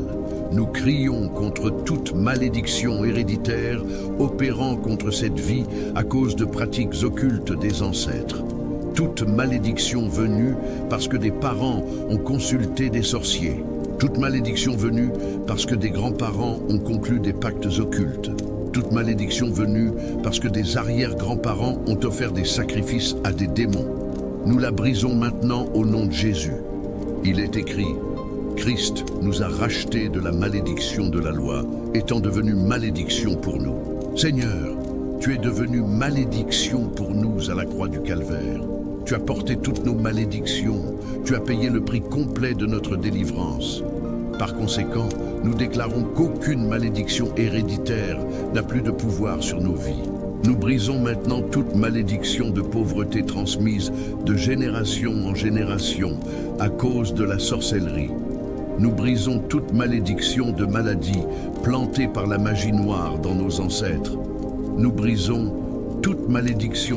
nous crions contre toute malédiction héréditaire opérant contre cette vie à cause de pratiques occultes des ancêtres. Toute malédiction venue parce que des parents ont consulté des sorciers. Toute malédiction venue parce que des grands-parents ont conclu des pactes occultes. Toute malédiction venue parce que des arrière-grands-parents ont offert des sacrifices à des démons. Nous la brisons maintenant au nom de Jésus. Il est écrit, Christ nous a rachetés de la malédiction de la loi, étant devenu malédiction pour nous. Seigneur, tu es devenu malédiction pour nous à la croix du Calvaire. Tu as porté toutes nos malédictions, tu as payé le prix complet de notre délivrance. Par conséquent, nous déclarons qu'aucune malédiction héréditaire n'a plus de pouvoir sur nos vies. Nous brisons maintenant toute malédiction de pauvreté transmise de génération en génération à cause de la sorcellerie. Nous brisons toute malédiction de maladie plantée par la magie noire dans nos ancêtres. Nous brisons toute malédiction